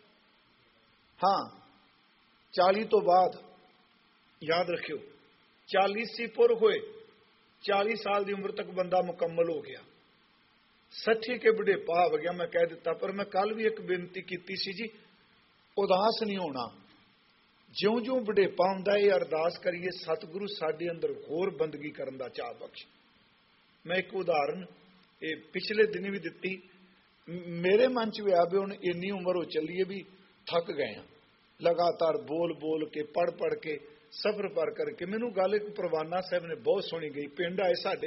हाँ, चाली तो बाद याद रखियो, चालीसी पुर होए, चाली साल की उम्र तक बंदा मुकम्मल हो गया, सठी के बुढ़ेपा हो गया। मैं कह दिता, पर मैं कल भी एक बेनती की सी जी, उदास नहीं होना। ज्यों ज्यों बुढ़ेपा आउंदा है अरदास करिए सतगुरु साडे अंदर होर बंदगी करन दा चाह बख्श। मैं एक उदाहरण ये पिछले दिन भी दिती, मेरे मन च भी आ भी हुण इन्नी उम्र हो चली है भी थक गए हैं लगातार बोल बोल के पढ़ पढ़ के सफर पर करके। मैनू गल एक परवाना साहब ने बहुत सुनी गई, पिंड आए साडे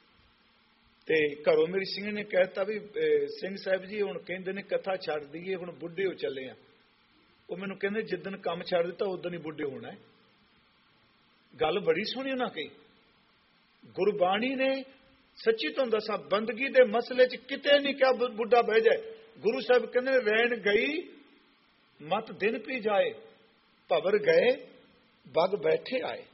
ते घरों मेरी सिंह ने कहता भी सिंह साहब जी हुण कहंदे ने कथा छड्ड दईए, हुण बुढ़े हो चले आ। वो मैनू कहंदे जिद्दन काम छड्ड दिता उदन ही बुढ़े होना है। गल बड़ी सोहनी उन्हां कही। गुरबाणी ने सच्ची तुहानूं दसां बंदगी दे मसले च किते नहीं क्या बुढ़ा बह जाए। गुरु साहब कहंदे रैन गई मत दिन पी जाए, भवर गए बग बैठे आए।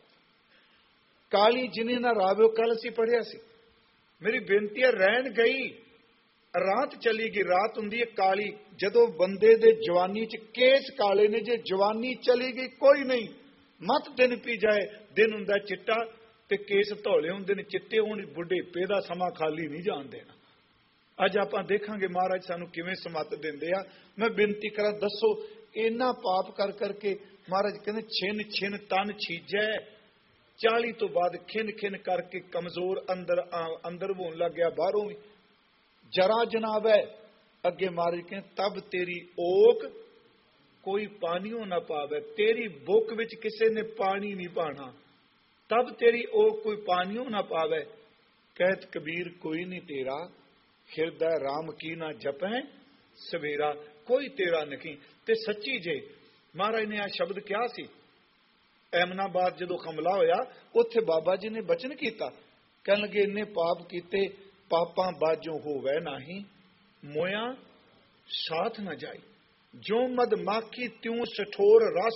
काली जिन्हें ना रावे कल असीं पढ़िया सी। मेरी बेनती है रैन गई रात चली गई। रात हुंदी है काली, जदों बंदे दे जवानी च केस काले ने, जे जवानी चली गई कोई नहीं। मत दिन पी जाए, दिन हुंदा चिट्टा ते केस धौले हुंदे ने चिट्टे होण, बुढ़ेपे दा समां खाली नहीं जाण देना। अज आपां देखांगे महाराज सानू किवें समत दिंदे आ। मैं बेनती करां दसो इन्ना पाप कर करके महाराज कहंदे छिन छिन तन छीजै। चाली तो बाद खिन खिन करके कमजोर अंदर अंदर होने लग गया, बाहरों भी जरा जनाब है। अगे महाराज कहें तब तेरी ओक कोई पानियों ना पावे। तेरी बुक विच किसी ने पानी नहीं पाना, तब तेरी ओक कोई पानियों ना पावे। कहत कबीर कोई नहीं तेरा, हिरदै राम की ना जपै सवेरा। कोई तेरा नहीं। ते सच्ची जे महाराज ने आ शब्द क्या सी, एमनाबाद जदों हमला होया उत्थे बाबा जी ने बचन किया, कह लगे इन्ने पाप किते पापां बाजों होवे नाही, मोया साथ न जाई। जो मधमाखी त्यों सठोर रस,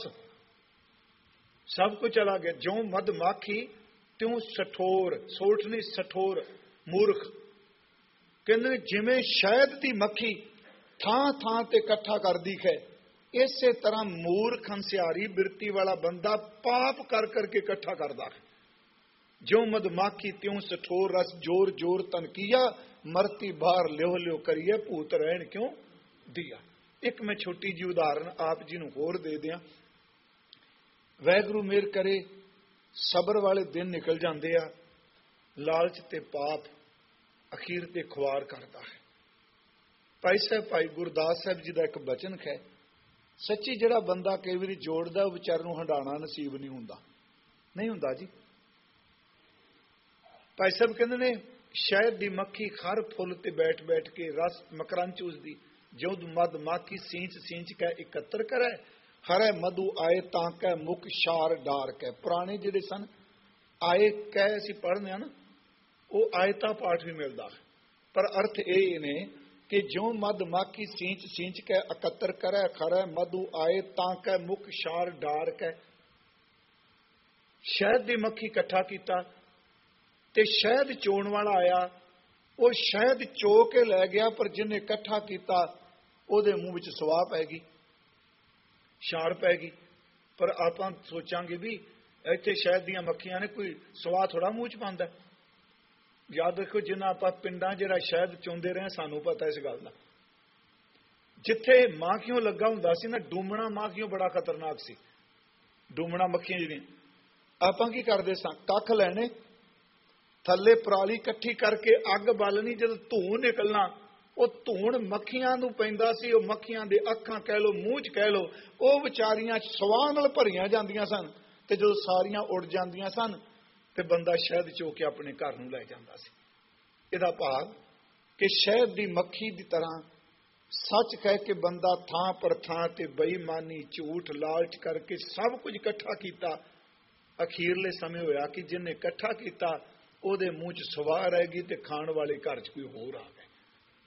सब कुछ चला गया। जो मधमाखी त्यों सठोर, सोठ नहीं सठोर मूर्ख। कहते जिमें शहद की मक्खी थां थां ते कट्ठा कर दी है, इसे तरह मूर्ख हंसियारी बिरती वाला बंदा पाप कर करके इकट्ठा करता है। जो मधमाखी त्यों सठोर रस, जोर जोर तन किया, मरती बाहर ल्यो ल्यो करिए, भूत रहन क्यों दिया। एक मैं छोटी जी उदाहरण आप जी नूं होर दे दियां। वैगुरू मेहर करे सबर वाले दिन निकल जाते आ, लालच ते पाप अखीर ते खुआर करता है। भाई साहब भाई गुरदास साहब जी का एक बचन है, सच्ची जिहड़ा बंदा कई बारी जोड़दा विचार नूं हंडाणा नसीब नहीं हुंदा, नहीं हुंदा जी। भाई साहब कहंदे ने शहद दी मक्खी खर फुल ते बैठ बैठ के रस मकरन चूसदी, जो मद माखी सींच सींच कै इकत्र करे, हरे मधु आए तां कै मुख शार डार कै। पुराने जिहड़े सन आए कै असीं पढ़ने आ ना, वो आयता पाठ भी मिलता है, पर अर्थ ये ने कि जो मद माखी सींच सींच कै इकत्र करे, खरे मधु आए तां कै मुख शार डार कै। शहद दी मक्खी इकट्ठा किया ते शहद चोण वाला आया, वो शहद चो के लै गया, पर जिन्हें इकट्ठा किया ਉਹਦੇ ਮੂੰਹ ਵਿੱਚ ਸਵਾਹ ਪੈ ਗਈ, ਛਾੜ ਪੈ ਗਈ। ਪਰ ਆਪਾਂ ਸੋਚਾਂਗੇ ਵੀ ਇੱਥੇ ਸ਼ਹਿਦ ਦੀਆਂ ਮੱਖੀਆਂ ਨੇ, ਕੋਈ ਸਵਾਹ ਥੋੜਾ ਮੂੰਹ ਚ ਪਾਉਂਦਾ। ਯਾਦ ਰੱਖੋ ਜਿੰਨਾ ਆਪਾਂ ਪਿੰਡਾਂ ਜਿਹੜਾ ਸ਼ਹਿਦ ਚੋਂਦੇ ਰਹੇ ਸਾਨੂੰ ਪਤਾ ਇਸ ਗੱਲ ਦਾ। ਜਿੱਥੇ ਮਾਖੀਆਂ ਲੱਗਾ ਹੁੰਦਾ ਸੀ ਨਾ, ਡੂਮਣਾ ਮਾਖੀਆਂ ਬੜਾ ਖਤਰਨਾਕ ਸੀ। ਡੂਮਣਾ ਮੱਖੀਆਂ ਜਿਹੜੀਆਂ ਆਪਾਂ ਕੀ ਕਰਦੇ ਸਾਂ, ਕੱਖ ਲੈਣੇ ਥੱਲੇ ਪਰਾਲੀ ਇਕੱਠੀ ਕਰਕੇ ਅੱਗ ਬਾਲਣੀ, ਜਦੋਂ ਧੂੰ ਨਿਕਲਣਾ ਉਹ ਧੂਣ ਮੱਖੀਆਂ ਨੂੰ ਪੈਂਦਾ ਸੀ। ਉਹ ਮੱਖੀਆਂ ਦੇ ਅੱਖਾਂ ਕਹਿ ਲੋ, ਮੂੰਹ ਚ ਕਹਿ ਲੋ, ਉਹ ਵਿਚਾਰੀਆਂ ਸਵਾਹ ਨਾਲ ਭਰੀਆਂ ਜਾਂਦੀਆਂ ਸਨ। ਤੇ ਜਦੋਂ ਸਾਰੀਆਂ ਉੱਡ ਜਾਂਦੀਆਂ ਸਨ ਤੇ ਬੰਦਾ ਸ਼ਹਿਦ ਚੋ ਕੇ ਆਪਣੇ ਘਰ ਨੂੰ ਲੈ ਜਾਂਦਾ ਸੀ। ਇਹਦਾ ਭਾਵ ਕਿ ਸ਼ਹਿਦ ਦੀ ਮੱਖੀ ਦੀ ਤਰ੍ਹਾਂ ਸੱਚ ਕਹਿ ਕੇ ਬੰਦਾ ਥਾਂ ਪਰ ਥਾਂ ਤੇ ਬੇਈਮਾਨੀ, ਝੂਠ, ਲਾਲਚ ਕਰਕੇ ਸਭ ਕੁਝ ਇਕੱਠਾ ਕੀਤਾ। ਅਖੀਰਲੇ ਸਮੇਂ ਹੋਇਆ ਕਿ ਜਿਹਨੇ ਇਕੱਠਾ ਕੀਤਾ ਉਹਦੇ ਮੂੰਹ ਚ ਸਵਾਹ ਰਹਿ ਗਈ ਤੇ ਖਾਣ ਵਾਲੇ ਘਰ ਚ ਕੋਈ ਹੋਰ ਆ ਗਏ।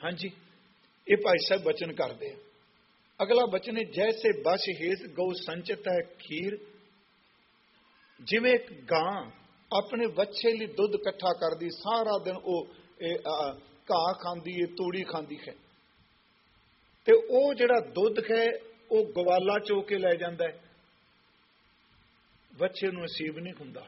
हाँ जी, ये भाई साहब बचन करते हैं। अगला बचन है, जैसे बस हेत गौ संचित है खीर। जिवें गां अपने बच्चे लिए दुध इकट्ठा करदी, सारा दिन वो घाह खांदी है, तूड़ी खांदी है, ते वो जिहड़ा दुध है वो गवाला चो के लै जांदा है, बच्चे नूं नसीब नहीं हुंदा।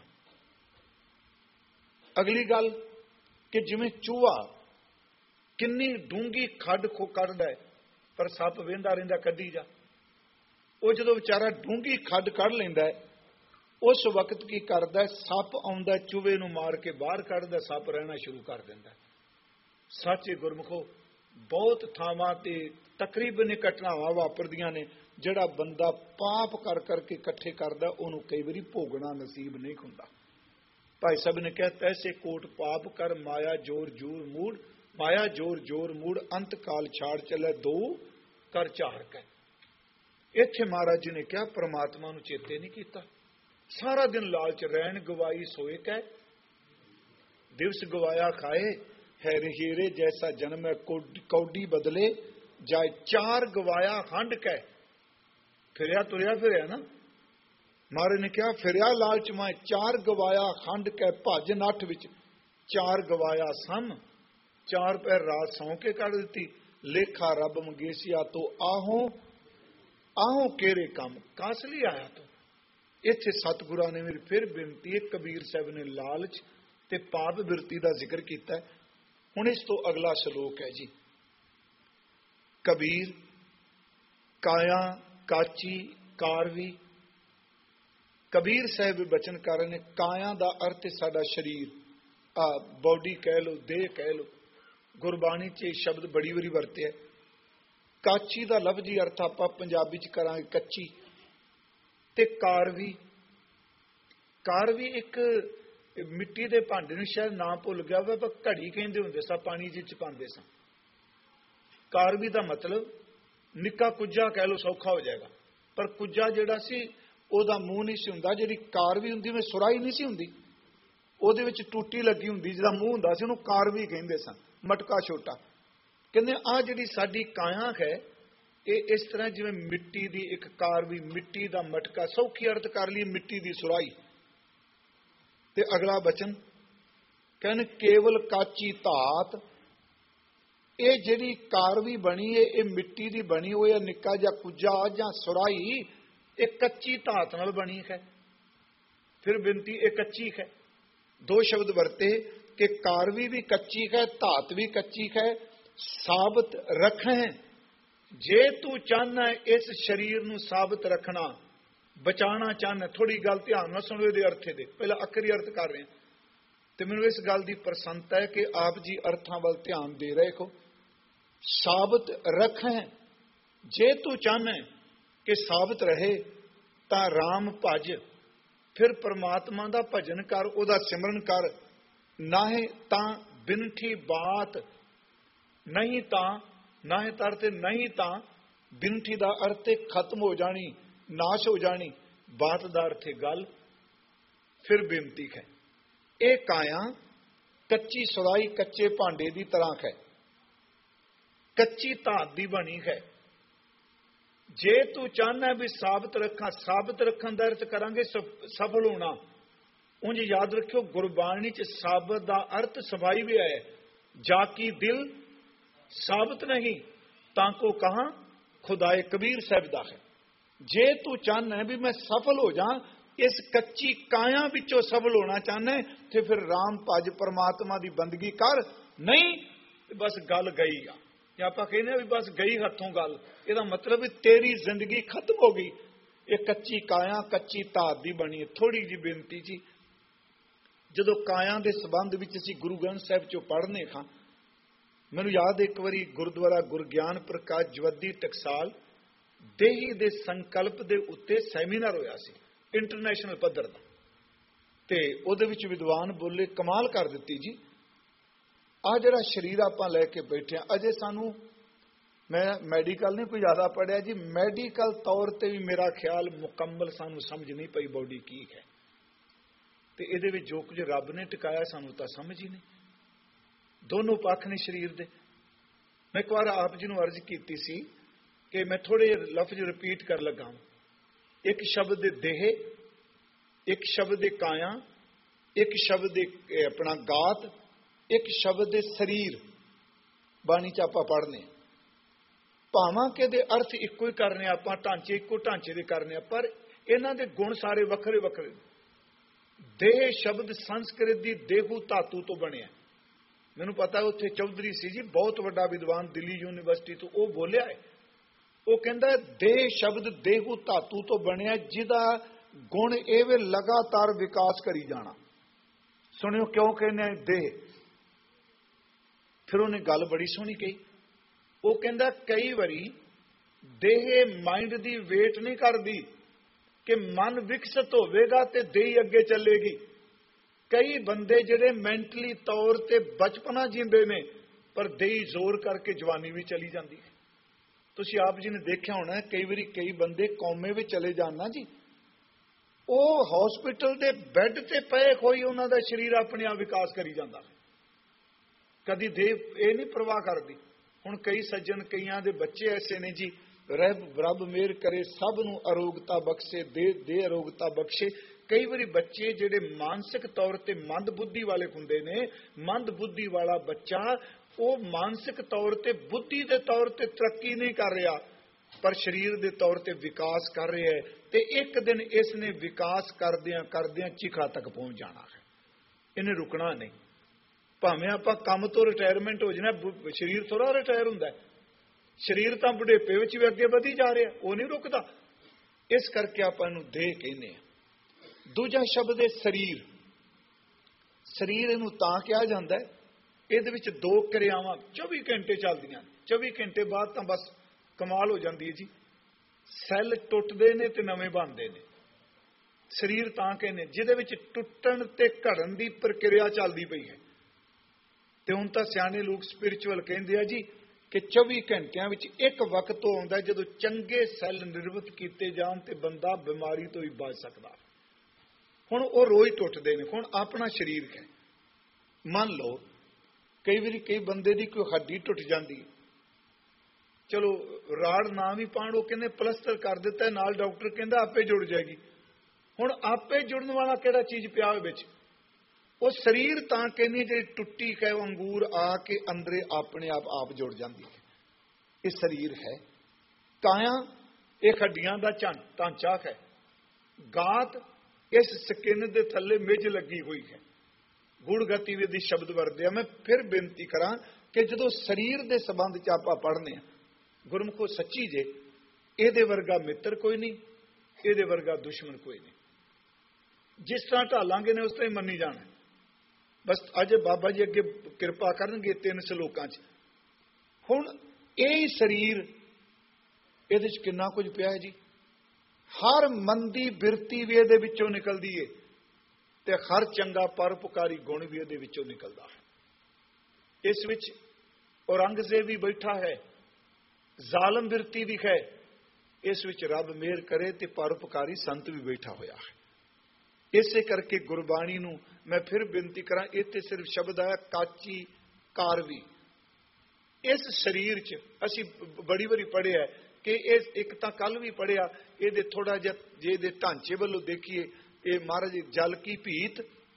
अगली गल कि जिवें चूहा किन्नी डूंगी खड्ड खो कढदा है, पर सप वेंदा रहिंदा कड्ढी जा। वो जदों बेचारा डूंगी खड्ड कढ लैंदा है, उस वक्त की करदा है, सप आउंदा चूहे नूं मार के बाहर कढदा, सप रहना शुरू कर दिंदा। सच गुरमुखो, बहुत थावां ते तकरीबन ये घटनावां वापरदियां ने, जिहड़ा बंदा पाप कर करके इकट्ठे करदा उहनूं कई वारी भोगना नसीब नहीं हुंदा। भाई साहब ने कहा, तैसे कोट पाप कर माया जोर जूर मूड, माया जोर जोर मूड अंत काल छाड़ चले दो कर चार कै। इत्थे महाराज जी ने कहा, परमात्मा नूं चेते नहीं कीता, सारा दिन लालच रैन गवाई सोए कै, दिवस गवाया खाए है हीरे जैसा जन्म है कौडी बदले जाए, चार गवाया हंड कै। फिरया तुरया फिरया ना, महाराज ने कहा, फिरया लालच माए चार गवाया खंड कै भज नठ विच, चार गवाया सम, चार पैर रात सौ के कर दी, लेखा रब मंगेसिया तो आहो आहो केरे कम कास लिए आया। तो इत्थे सतगुरां ने मेरी फिर बेनती है, कबीर साहब ने लालच ते पाप बिरती का जिक्र किया। हुण इस तो अगला श्लोक है जी, कबीर काया काची कारवी। कबीर साहब बचन कर रहे ने, काया का अर्थ साडा शरीर, आ बॉडी कह लो, देह कह लो, गुरबाणी च शब्द बड़ी वारी वरते। काची का लफ्जी अर्थ आपां पंजाबी च करांगे कच्ची, ते कारवी, कारवी एक मिट्टी के भांडे नूं शायद नाम भुल गया वा, पर घड़ी कहंदे हुंदे सा, पानी जिह पांदे सा। कारवी का मतलब निक्का कुज्जा कह लो, सौखा हो जाएगा, पर कुज्जा जिहड़ा सी ओहदा मूँह नहीं सी हुंदा, जिहड़ी कारवी हुंदी में सुराई नहीं सी हुंदी, ओहदे विच टूटी लगी हुंदी, जिहदा मूँह हुंदा सी, उहनूं कारवी कहंदे सन, मटका छोटा। कहंदे आ जिहड़ी साडी काया है, ये इस तरह जिवें मिट्टी दी एक कारवी, मिट्टी का मटका, सौखी अर्थ कर ली मिट्टी की सुराई। ते अगला बचन कहने, केवल काची धात, ये जिहड़ी कारवी बनी है, ये मिट्टी की बनी हो, या निक्का जा कुज्जा जां सुराई, ये कच्ची धात नाल बनी है। फिर बिनती, ये कच्ची है, दो शब्द वरते कि कारवी भी कच्ची है, धात भी कच्ची है, साबित रखें। जे तू चाहना इस शरीर नूं साबित रखना, बचाना चाहना, थोड़ी गल ध्यान नाल सुणो, इहदे अर्थ दे पहला अखरी अर्थ कर रहे हैं, तो मैनूं इस गल की प्रसन्नता है कि आप जी अर्थां वल ध्यान दे रहे हो। साबित रखें, जे तू चाहना कि साबित रहे तां राम भज, फिर परमात्मा का भजन कर, उहदा सिमरन कर। नाहे तां बिनठी बात, नहीं तां नाहे तरते, नहीं तां बिनठी का अर्थ खत्म हो जानी, नाश हो जानी, बात का अर्थ गल। फिर बेनती है, ये काया कच्ची सुराई कच्चे भांडे की तरह है, कच्ची धात की बनी है। जे तू चाहना भी साबित रखा, साबित रखन का अर्थ करांगे सफल होना। उंज याद रखियो, गुरबाणी च साबित का अर्थ सफाई भी है, जाकी दिल साबित नहीं ताको कहां खुदाए कबीर साहब दा है। जे तू चाहना है भी मैं सफल हो जा, इस कच्ची काया विचों सफल होना चाहना है, तो फिर राम भज, परमात्मा की बंदगी कर। नहीं बस गल गई आ, या आप कहने भी बस गई हथों गल, यदा मतलब भी तेरी जिंदगी खत्म हो गई। ये कच्ची काया कच्ची धात की बनी है। थोड़ी जी बेनती जी, जदों काया के संबंध में असीं गुरु ग्रंथ साहिब चों पढ़ने खां, मैनूं याद एक बारी गुरुद्वारा गुरग्यान प्रकाश जवद्दी टकसाल देही दे संकल्प दे उत्ते सैमीनार होया सी, इंटरनेशनल पद्धर दा, ते उहदे विच विद्वान बोले, कमाल कर दित्ती जी। आ जिहड़ा शरीर आपां लैके बैठे हैं, अजे सानू, मैं मैडिकल नहीं कोई ज़्यादा पढ़िया जी, मैडिकल तौर पर भी मेरा ख्याल मुकम्मल सानू समझ नहीं पई बॉडी की है, तो ये जो कुछ रब ने टिकाया सानू तो समझ ही नहीं। दोनों पक्ष ने शरीर दे, मैं एक बार आप जी ਨੂੰ अर्ज की सी कि मैं थोड़े लफ्ज रिपीट कर लगा। एक शब्द देह, एक शब्द काया, एक शब्द अपना गात, एक शब्द शरीर बाणी च आपां पढ़ने। भावां के दे अर्थ इक्को ही करने, आपां ढांचे इक्को ढांचे दे करने, पर इन्हां दे गुण सारे वखरे वखरे। देह शब्द संस्कृत दी देहू धातु तो बनिया। मैनूं पता उत्थे चौधरी सी जी, बहुत वड्डा विद्वान, दिल्ली यूनीवर्सिटी तो वो बोलिया है। वो कहता देह शब्द देहू धातु तो बनिया, जिहदा गुण एवे लगातार विकास करी जाना। सुनियो क्यों कहने देह। फिर उन्हें गल बड़ी सोहनी कही। वो कहता कई बारी देह माइंड दी वेट नहीं करती कि मन विकसित होवेगा ते देह अगे चलेगी। कई बंदे जिहड़े मैंटली तौर ते बचपना जींदे ने, पर देही जोर करके जवानी भी चली जाती है। तुसीं आप जी ने देखा होना, कई बारी कई बंदे कौमे भी चले जान ना जी, वो हॉस्पिटल दे बैड ते पए कोई उन्हां दा शरीर अपने आप विकास करी जाता है, कदी देह ये नहीं परवाह करती। हुण कई सज्जन, कईयां दे बच्चे ऐसे ने जी, रब रब मेहर करे सब नूं अरोगता बख्शे, दे दे अरोगता बख्शे। कई बारी बच्चे जिहड़े मानसिक तौर ते मंद बुद्धि वाले हुंदे ने, मंद बुद्धि वाला बच्चा वो मानसिक तौर ते बुद्धि दे तौर ते तरक्की नहीं कर रहा, पर शरीर दे तौर ते विकास कर रहा है। ते एक दिन इसने विकास करदियां करदियां चिखा तक पहुंच जाना है, इन्हें रुकना नहीं। भावें आपां काम तो रिटायरमेंट हो जाना, शरीर थोड़ा रिटायर हुंदा है। शरीर तां बुढ़ेपे विच भी अगे वधी जा रहा, वो नहीं रुकदा। इस करके आपां इहनूं देह कहने आ। दूजा शब्द है शरीर। शरीर इहनूं तां कहा जांदा है, इहदे विच दो क्रियावां चौबी घंटे चलदियां। चौबी घंटे बाद तां बस कमाल हो जाती है जी, सैल टुटदे ने ते नवें बनदे ने। शरीर तां कहने जिहदे विच टुटण ते घड़न दी प्रक्रिया चलदी पई है। ते हुण तां सियाणे लोग स्पिरिचुअल कहंदे आ जी कि चौबी घंटिਆਂ ਵਿੱਚ एक वक्त आउंदा ਜਦੋਂ ਚੰਗੇ ਸੈੱਲ ਨਿਰਵਿਤ ਕੀਤੇ ਜਾਣ ਤੇ ਬੰਦਾ ਬਿਮਾਰੀ ਤੋਂ ਹੀ ਬਚ ਸਕਦਾ। ਹੁਣ ਉਹ ਰੋਜ਼ ਟੁੱਟਦੇ ਨੇ। ਹੁਣ ਆਪਣਾ ਸਰੀਰ ਹੈ, ਮੰਨ ਲਓ ਕਈ ਵਾਰੀ ਕਈ ਬੰਦੇ ਦੀ ਕੋਈ ਹੱਡੀ ਟੁੱਟ ਜਾਂਦੀ ਹੈ, ਚਲੋ ਰਾੜ ਨਾ ਵੀ ਪਾਣ, ਉਹ ਕਹਿੰਦੇ ਪਲਸਟਰ ਕਰ ਦਿੱਤਾ, ਨਾਲ ਡਾਕਟਰ ਕਹਿੰਦਾ ਆਪੇ ਜੁੜ ਜਾਏਗੀ। ਹੁਣ ਆਪੇ ਜੁੜਨ ਵਾਲਾ ਕਿਹੜਾ ਚੀਜ਼ ਪਿਆ ਹੋਵੇ ਵਿੱਚ? ਉਹ ਸਰੀਰ ਤਾਂ ਕਹਿੰਦੀ ਜਿਹੜੀ ਟੁੱਟੀ ਹੈ ਉਹ ਅੰਗੂਰ ਆ ਕੇ ਅੰਦਰੇ ਆਪਣੇ ਆਪ ਆਪ ਜੁੜ ਜਾਂਦੀ ਹੈ। ਇਹ ਸਰੀਰ ਹੈ। ਕਾਇਆ ਇਹ ਹੱਡੀਆਂ ਦਾ ਢਾਂਚਾ ਹੈ। ਗਾਤ इस स्किन के थले मिज लगी हुई है। गुड़ गतिविधि शब्द वरते। मैं फिर बेनती करा कि जो शरीर के संबंध च आप पढ़ने गुरमुखो सच्ची जे, ये वर्गा मित्र कोई नहीं, ये वर्गा दुश्मन कोई नहीं। जिस तरह ढालांगे ने उस तरह ही मनी जाना। बस अज बाबा जी अगे कृपा करनगे तीन सलोकां च। हुण यही शरीर ये कितना कुछ पिया है जी। हर मंदी बिरती भी ये विचों निकलती है, ते हर चंगा परोपकारी गुण भी ये विचों निकलता है। इस विच औरंगजेब भी बैठा है, जालम बिरती भी है, इस विच रब मेहर करे ते परोपकारी संत भी बैठा होया है। इसे करके गुरबाणी नूं मैं फिर बेनती करा, इत्थे सिर्फ शब्द आया काची कारवी। इस शरीर च असी बड़ी बारी पढ़िया है कि इस एक तो कल भी पढ़िया, ये थोड़ा जि जे दे ढांचे वालों देखिए, ये महाराज जल की भीत,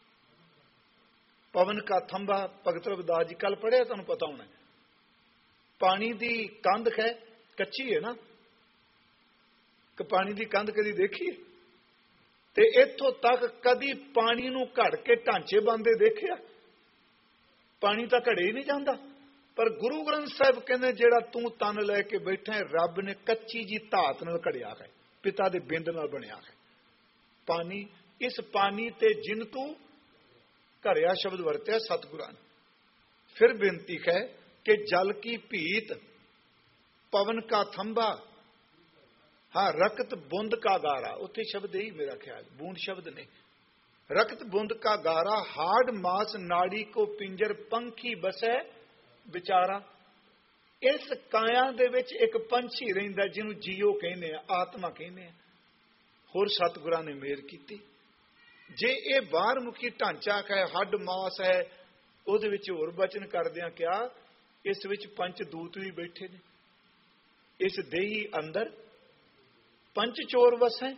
पवन का थंबा, भगत रविदास जी कल पढ़िया, तुहानूं पता होना। पानी की कंध है, कच्ची है ना, कि पानी की कंध कदी देखी है? ते इत्थों तक कदी पानी नूं घड़ के ढांचे बनते देखिया? पानी तो घड़े ही नहीं जाता। पर गुरु ग्रंथ साहिब कहते जेड़ा तू तन लैके बैठा है, रब ने कच्ची जी धात नाल घड़िया है, पिता दे बिंद नाल बनिया है पानी। इस पानी ते जिन तू घड़िया शब्द वरत्या सतगुरां ने। फिर बेनती है कि जल की भीत, पवन का थंबा, हाँ रक्त बूंद का गारा, उत्थे शब्द यही मेरा ख्याल, बूंद शब्द ने। रक्त बूंद का गारा, हाड़ मास नाड़ी को पिंजर, पंखी बसै विचारा। इस काया दे विच एक पंछी रहिंदा जिन्हों जीओ कहने, आत्मा कहने। होर सतगुरां ने मेहर कीती। जे ये बाहर मुखी ढांचा है, हड मास है, उहदे विच होर बचन करदियां क्या इस विच पंच दूत भी बैठे ने। इस देही अंदर पंच चोर वसै,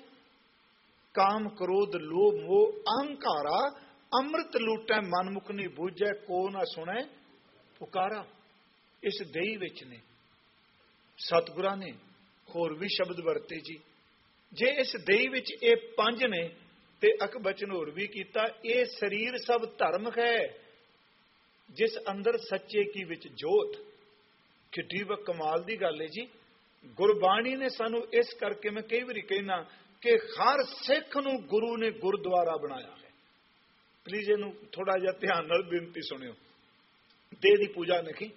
काम क्रोध लोभ मोह अहंकारा, अमृत लूटै मन मुख नहीं बूझै, को ना सुनै पुकारा। इस देही विच ने सतगुरां ने होर भी शब्द वरते जी। जे इस देही विच ये पंज ने ते अक बचन होर भी कीता, ये शरीर सब धर्म है जिस अंदर सच्चे की विच जोत। किड्डी व कमाल दी गल है जी। गुरबाणी ने सानू इस करके, मैं कई बारी कहना कि हर सिख नू गुरु ने गुरुद्वारा बनाया है। प्लीज इनू थोड़ा जिहा ध्यान नाल बेनती सुनियो। देह दी पूजा नहीं,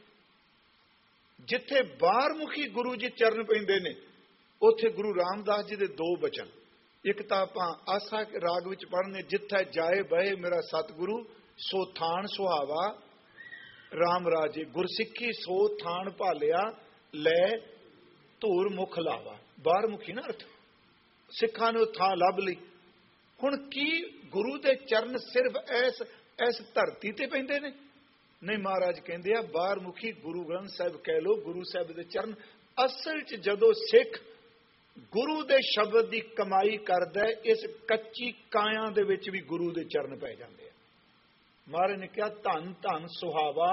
जिथे बारमुखी गुरु जी चरण पैंदे ने उथे गुरु रामदास जी दे दो बचन, एक तां आपां आसा राग विच पढ़ने, जिथे जाए बहे मेरा सतगुरु सो थान सुहावा राम राजे, गुरसिੱਖੀ सो थान भालिया लै धूर मुख लावा। बारमुखी ना अर्थ, सिखां ने थां लभ लई। हुण की गुरु दे चरण सिर्फ ऐस ऐस धरती ते पैंदे ने? नहीं, महाराज कहंदे आ बारमुखी गुरु ग्रंथ साहिब कह लो, गुरु साहिब दे चरण। असल च जदों सिख गुरु दे शब्द दी कमाई करदा है, इस कच्ची काया दे विच भी गुरु दे चरण पै जांदे आ। महाराज ने कहा धन धन सुहावा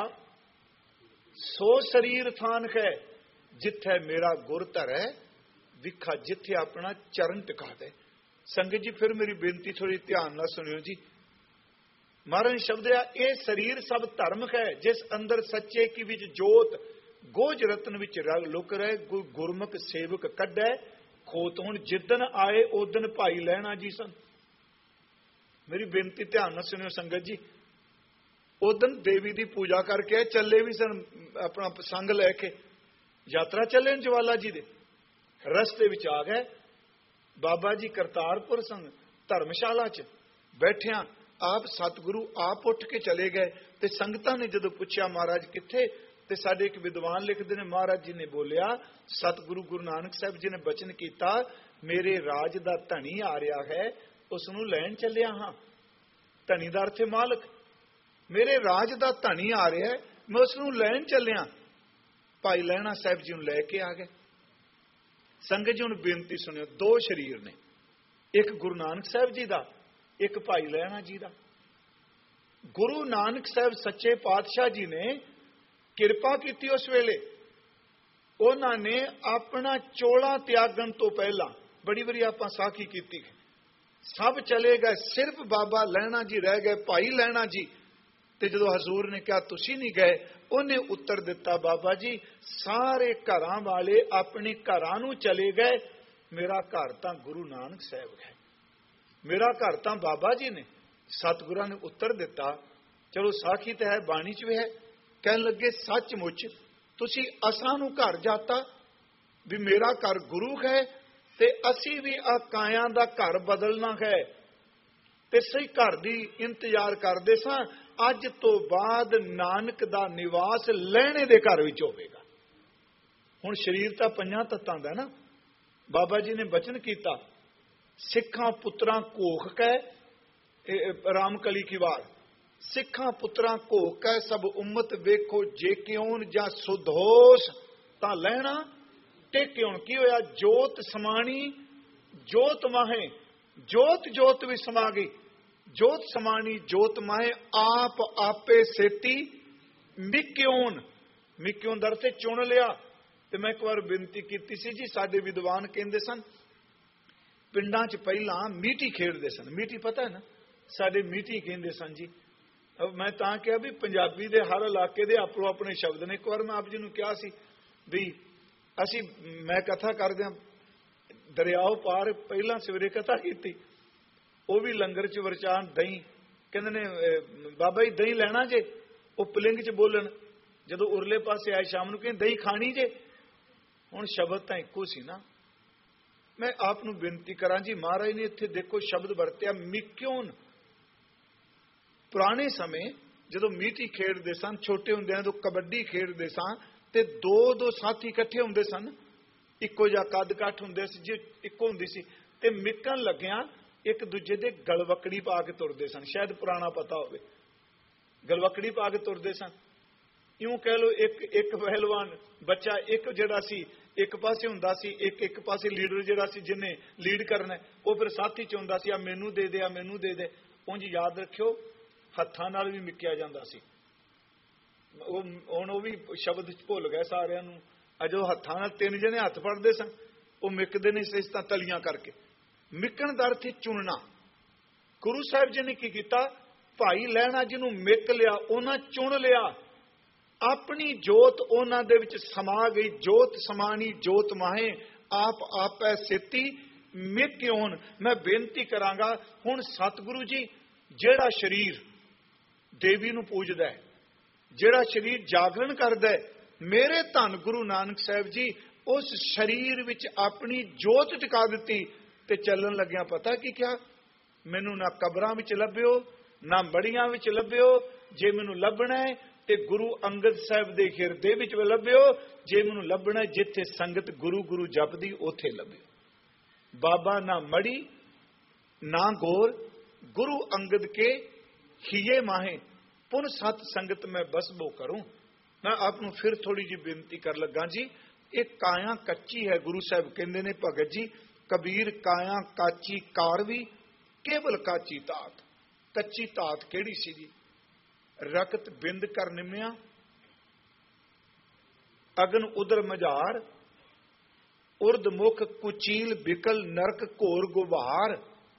सो शरीर थान है, जिथे मेरा गुर धरै विखा, जिथे अपना चरण टिका दे। संगत जी फिर मेरी बेनती थोड़ी ध्यान नाल सुनियो जी। महाराज ने शब्द आ, ये शरीर सब धर्म है जिस अंदर सच्चे की विच जोत, गोज रतन विच लुक रहे, गुरमुख सेवक कढै खोत। हुण जिदन आए उदन भाई लैणा जी सन। मेरी बेनती ध्यान नाल सुनियो संगत जी। उदन देवी दी पूजा करके चले भी सन, अपना संग लैके यात्रा चले ज्वाला जी दे। रस्ते विच आ गए बाबा जी करतारपुर सन, धर्मशाला च बैठिया आप सतगुरु आप उठ के चले गए। ते संगतां ने जदों पुछया महाराज किथे, ते साडे एक विद्वान लिखते हैं महाराज जी ने बोलिया सतगुरु गुरु नानक साहब जी ने बचन किया, मेरे राज दा धनी आ रहा है, उसनू लैन चलिया हाँ। धनी दा अर्थ मालक। मेरे राज दा धनी आ रहा है, मैं उसनू लैन चलिया। भाई लहणा साहब जी लैके आ गए। संगत जी हुण बेनती सुनियो, दो शरीर ने, एक गुरु नानक साहब जी दा, एक भाई लहणा जी दा। गुरु नानक साहब सच्चे पातशाह जी ने किरपा की उस वेले, उन्होंने अपना चोला त्यागन तो पहला, बड़ी बड़ी आप साखी की, सब चले गए, सिर्फ बाबा लहणा जी रह गए, भाई लहणा जी। ते जदों हजूर ने कहा तुसी नहीं गए, उन्हें उत्तर दिता बाबा जी सारे घरां वाले अपने घरां नूं चले गए, मेरा घर तां गुरु नानक साहब है, मेरा घर तां बाबा जी ने। सतगुरां ने उत्तर दिता, चलो साखी तो है, बाणी च भी है। कहन लगे सचमुच तुसी असां नूं घर जाता भी मेरा घर गुरु है, ते असी भी आ काया दा घर बदलना है, ते सही घर दी इंतजार करदे सां। अज तो बाद नानक दा निवास लहणे दे घर विच होवेगा। हुण शरीर तां पंजां तत्तां दा ना। बाबा जी ने बचन किया, सिखां पुत्रां घोख कै, रामकली की वार, सिखां पुत्रां घोख कै सब उम्मत वेखो, जे क्यों जा सुधोस तां लहणा टेक्यों। की होया, जोत समाणी जोत माहे, जोत जोत भी समा गई, जोत समाणी जोत माहे, आप आपे सेती मिक्योन। मिक्योन दर से चुन लिया। ते मैं एक बार बेनती की सी जी, साडे विद्वान कहंदे सन पिंडां च पहलां मीटी खेडदे सन। मीटी पता है ना, साडे मीटी कहंदे सन जी। अब मैं तां कहा भी पंजाबी दे हर इलाके दे आपो अपने शब्द ने। एक बार मैं आप जी नूं कहा सी भी असी, मैं कथा करदे दरियाओ पार पहलां सवेरे कथा कीती, ਉਹ भी लंगर च वरचान दही, कहते ने बाबा जी दही लैना जे, वो पलिंग च बोलन। जदों उरले पासे आए शाम नूं कहंदे दही खानी जे। हुण शब्द तां इक्को सी ना। मैं आप नूं बेनती करां जी, महाराज ने इत्थे देखो शब्द वरत्या मिक्योन। पुराने समय जदों मीटी खेडदे सन, छोटे हुंदिआं तो कबड्डी खेडदे सन, ते दो दो साथी इकट्ठे हुंदे सन, इक्को जिहा कद काठ हुंदे सी जी, इक्को हुंदी सी, ते मिकण लग्गिआं एक दूजे दे गलवकड़ी पा के तुरदे सन। शायद पुराना पता होवे, गलवकड़ी पा के तुरदे सन। ਇਉਂ ਕਹਿ ਲਓ ਇੱਕ ਇੱਕ ਪਹਿਲਵਾਨ ਬੱਚਾ ਇੱਕ ਜਿਹੜਾ ਸੀ ਇੱਕ ਪਾਸੇ ਹੁੰਦਾ ਸੀ, ਇੱਕ ਇੱਕ ਪਾਸੇ ਲੀਡਰ ਜਿਹੜਾ ਸੀ ਜਿਹਨੇ ਲੀਡ ਕਰਨਾ, ਉਹ ਫਿਰ ਸਾਥੀ ਚ ਹੁੰਦਾ ਸੀ, ਆ ਮੈਨੂੰ ਦੇ ਦੇ, ਆ ਮੈਨੂੰ ਦੇ ਦੇ। ਉਂਝ ਯਾਦ ਰੱਖਿਓ ਹੱਥਾਂ ਨਾਲ ਵੀ ਮਿੱਕਿਆ ਜਾਂਦਾ ਸੀ। ਉਹ ਹੁਣ ਉਹ ਵੀ ਸ਼ਬਦ ਭੁੱਲ ਗਏ ਸਾਰਿਆਂ ਨੂੰ। ਅਜੋ ਹੱਥਾਂ ਨਾਲ ਤਿੰਨ ਜਣੇ ਹੱਥ ਫੜਦੇ ਸਨ, ਉਹ ਮਿੱਕਦੇ ਨਹੀਂ ਸੀ ਤਾਂ ਤਲੀਆਂ ਕਰਕੇ। ਮਿੱਕਣ ਦਾ ਅਰਥ ਚੁਣਨਾ। ਗੁਰੂ ਸਾਹਿਬ ਜੀ ਨੇ ਕੀ ਕੀਤਾ? ਭਾਈ ਲਹਿਣਾ ਜਿਹਨੂੰ ਮਿੱਕ ਲਿਆ, ਉਹਨਾਂ ਚੁਣ ਲਿਆ, ਆਪਣੀ ਜੋਤ ਉਹਨਾਂ ਦੇ ਵਿੱਚ ਸਮਾ ਗਈ। ਜੋਤ ਸਮਾਣੀ ਜੋਤ ਮਾਹੇ, ਆਪ ਆਪੈ ਸੇਤੀ ਮਿਕਿਉਨ। ਮੈਂ ਬੇਨਤੀ ਕਰਾਂਗਾ ਹੁਣ ਸਤਿਗੁਰੂ ਜੀ, ਜਿਹੜਾ ਸਰੀਰ ਦੇਵੀ ਨੂੰ ਪੂਜਦਾ ਹੈ, ਜਿਹੜਾ ਸਰੀਰ ਜਾਗਰਣ ਕਰਦਾ ਹੈ, ਮੇਰੇ ਧੰਨ ਗੁਰੂ ਨਾਨਕ ਸਾਹਿਬ ਜੀ ਉਸ ਸਰੀਰ ਵਿੱਚ ਆਪਣੀ ਜੋਤ ਟਿਕਾ ਦਿੱਤੀ। ਤੇ ਚੱਲਣ ਲੱਗਿਆ ਪਤਾ ਕੀ ਕਿਹਾ? ਮੈਨੂੰ ਨਾ ਕਬਰਾਂ ਵਿੱਚ ਲੱਭਿਓ, ਨਾ ਬੜੀਆਂ ਵਿੱਚ ਲੱਭਿਓ। ਜੇ ਮੈਨੂੰ ਲੱਭਣਾ ਹੈ ਤੇ ਗੁਰੂ ਅੰਗਦ ਸਾਹਿਬ ਦੇ ਹਿਰਦੇ ਵਿੱਚ ਲੱਭਿਓ। ਜੇ ਮੈਨੂੰ ਲੱਭਣਾ ਜਿੱਥੇ ਸੰਗਤ ਗੁਰੂ ਗੁਰੂ ਜਪਦੀ, ਉੱਥੇ ਲੱਭਿਓ। ਬਾਬਾ ਨਾ ਮੜੀ ਨਾ ਗੋਰ, ਗੁਰੂ ਅੰਗਦ ਕੇ ਹੀਏ ਮਾਹੇ, ਪੁਨ ਸਤ ਸੰਗਤ ਮੈਂ ਬਸਬੋ ਕਰੂੰ। ਮੈਂ ਆਪ ਨੂੰ ਫਿਰ ਥੋੜੀ ਜਿਹੀ ਬੇਨਤੀ ਕਰ ਲੱਗਾ ਜੀ। ਇਹ ਕਾਇਆ ਕੱਚੀ ਹੈ। ਗੁਰੂ ਸਾਹਿਬ ਕਹਿੰਦੇ ਨੇ ਭਗਤ ਜੀ, ਕਬੀਰ ਕਾਇਆ ਕਾਚੀ ਕਾਰਵੀ, ਕੇਵਲ ਕਾਚੀ ਧਾਤ। ਕੱਚੀ ਧਾਤ ਕਿਹੜੀ ਸੀ ਜੀ? ਰਕਤ ਬਿੰਦ ਕਰ ਨਿਮਿਆ, ਅਗਨ ਉਦਰ ਮਝਾਰ, ਉਰਦ ਮੁਖ ਕੁਚੀਲ ਬਿਕਲ ਨਰਕ ਘੋਰ ਗੁਬਾਰ,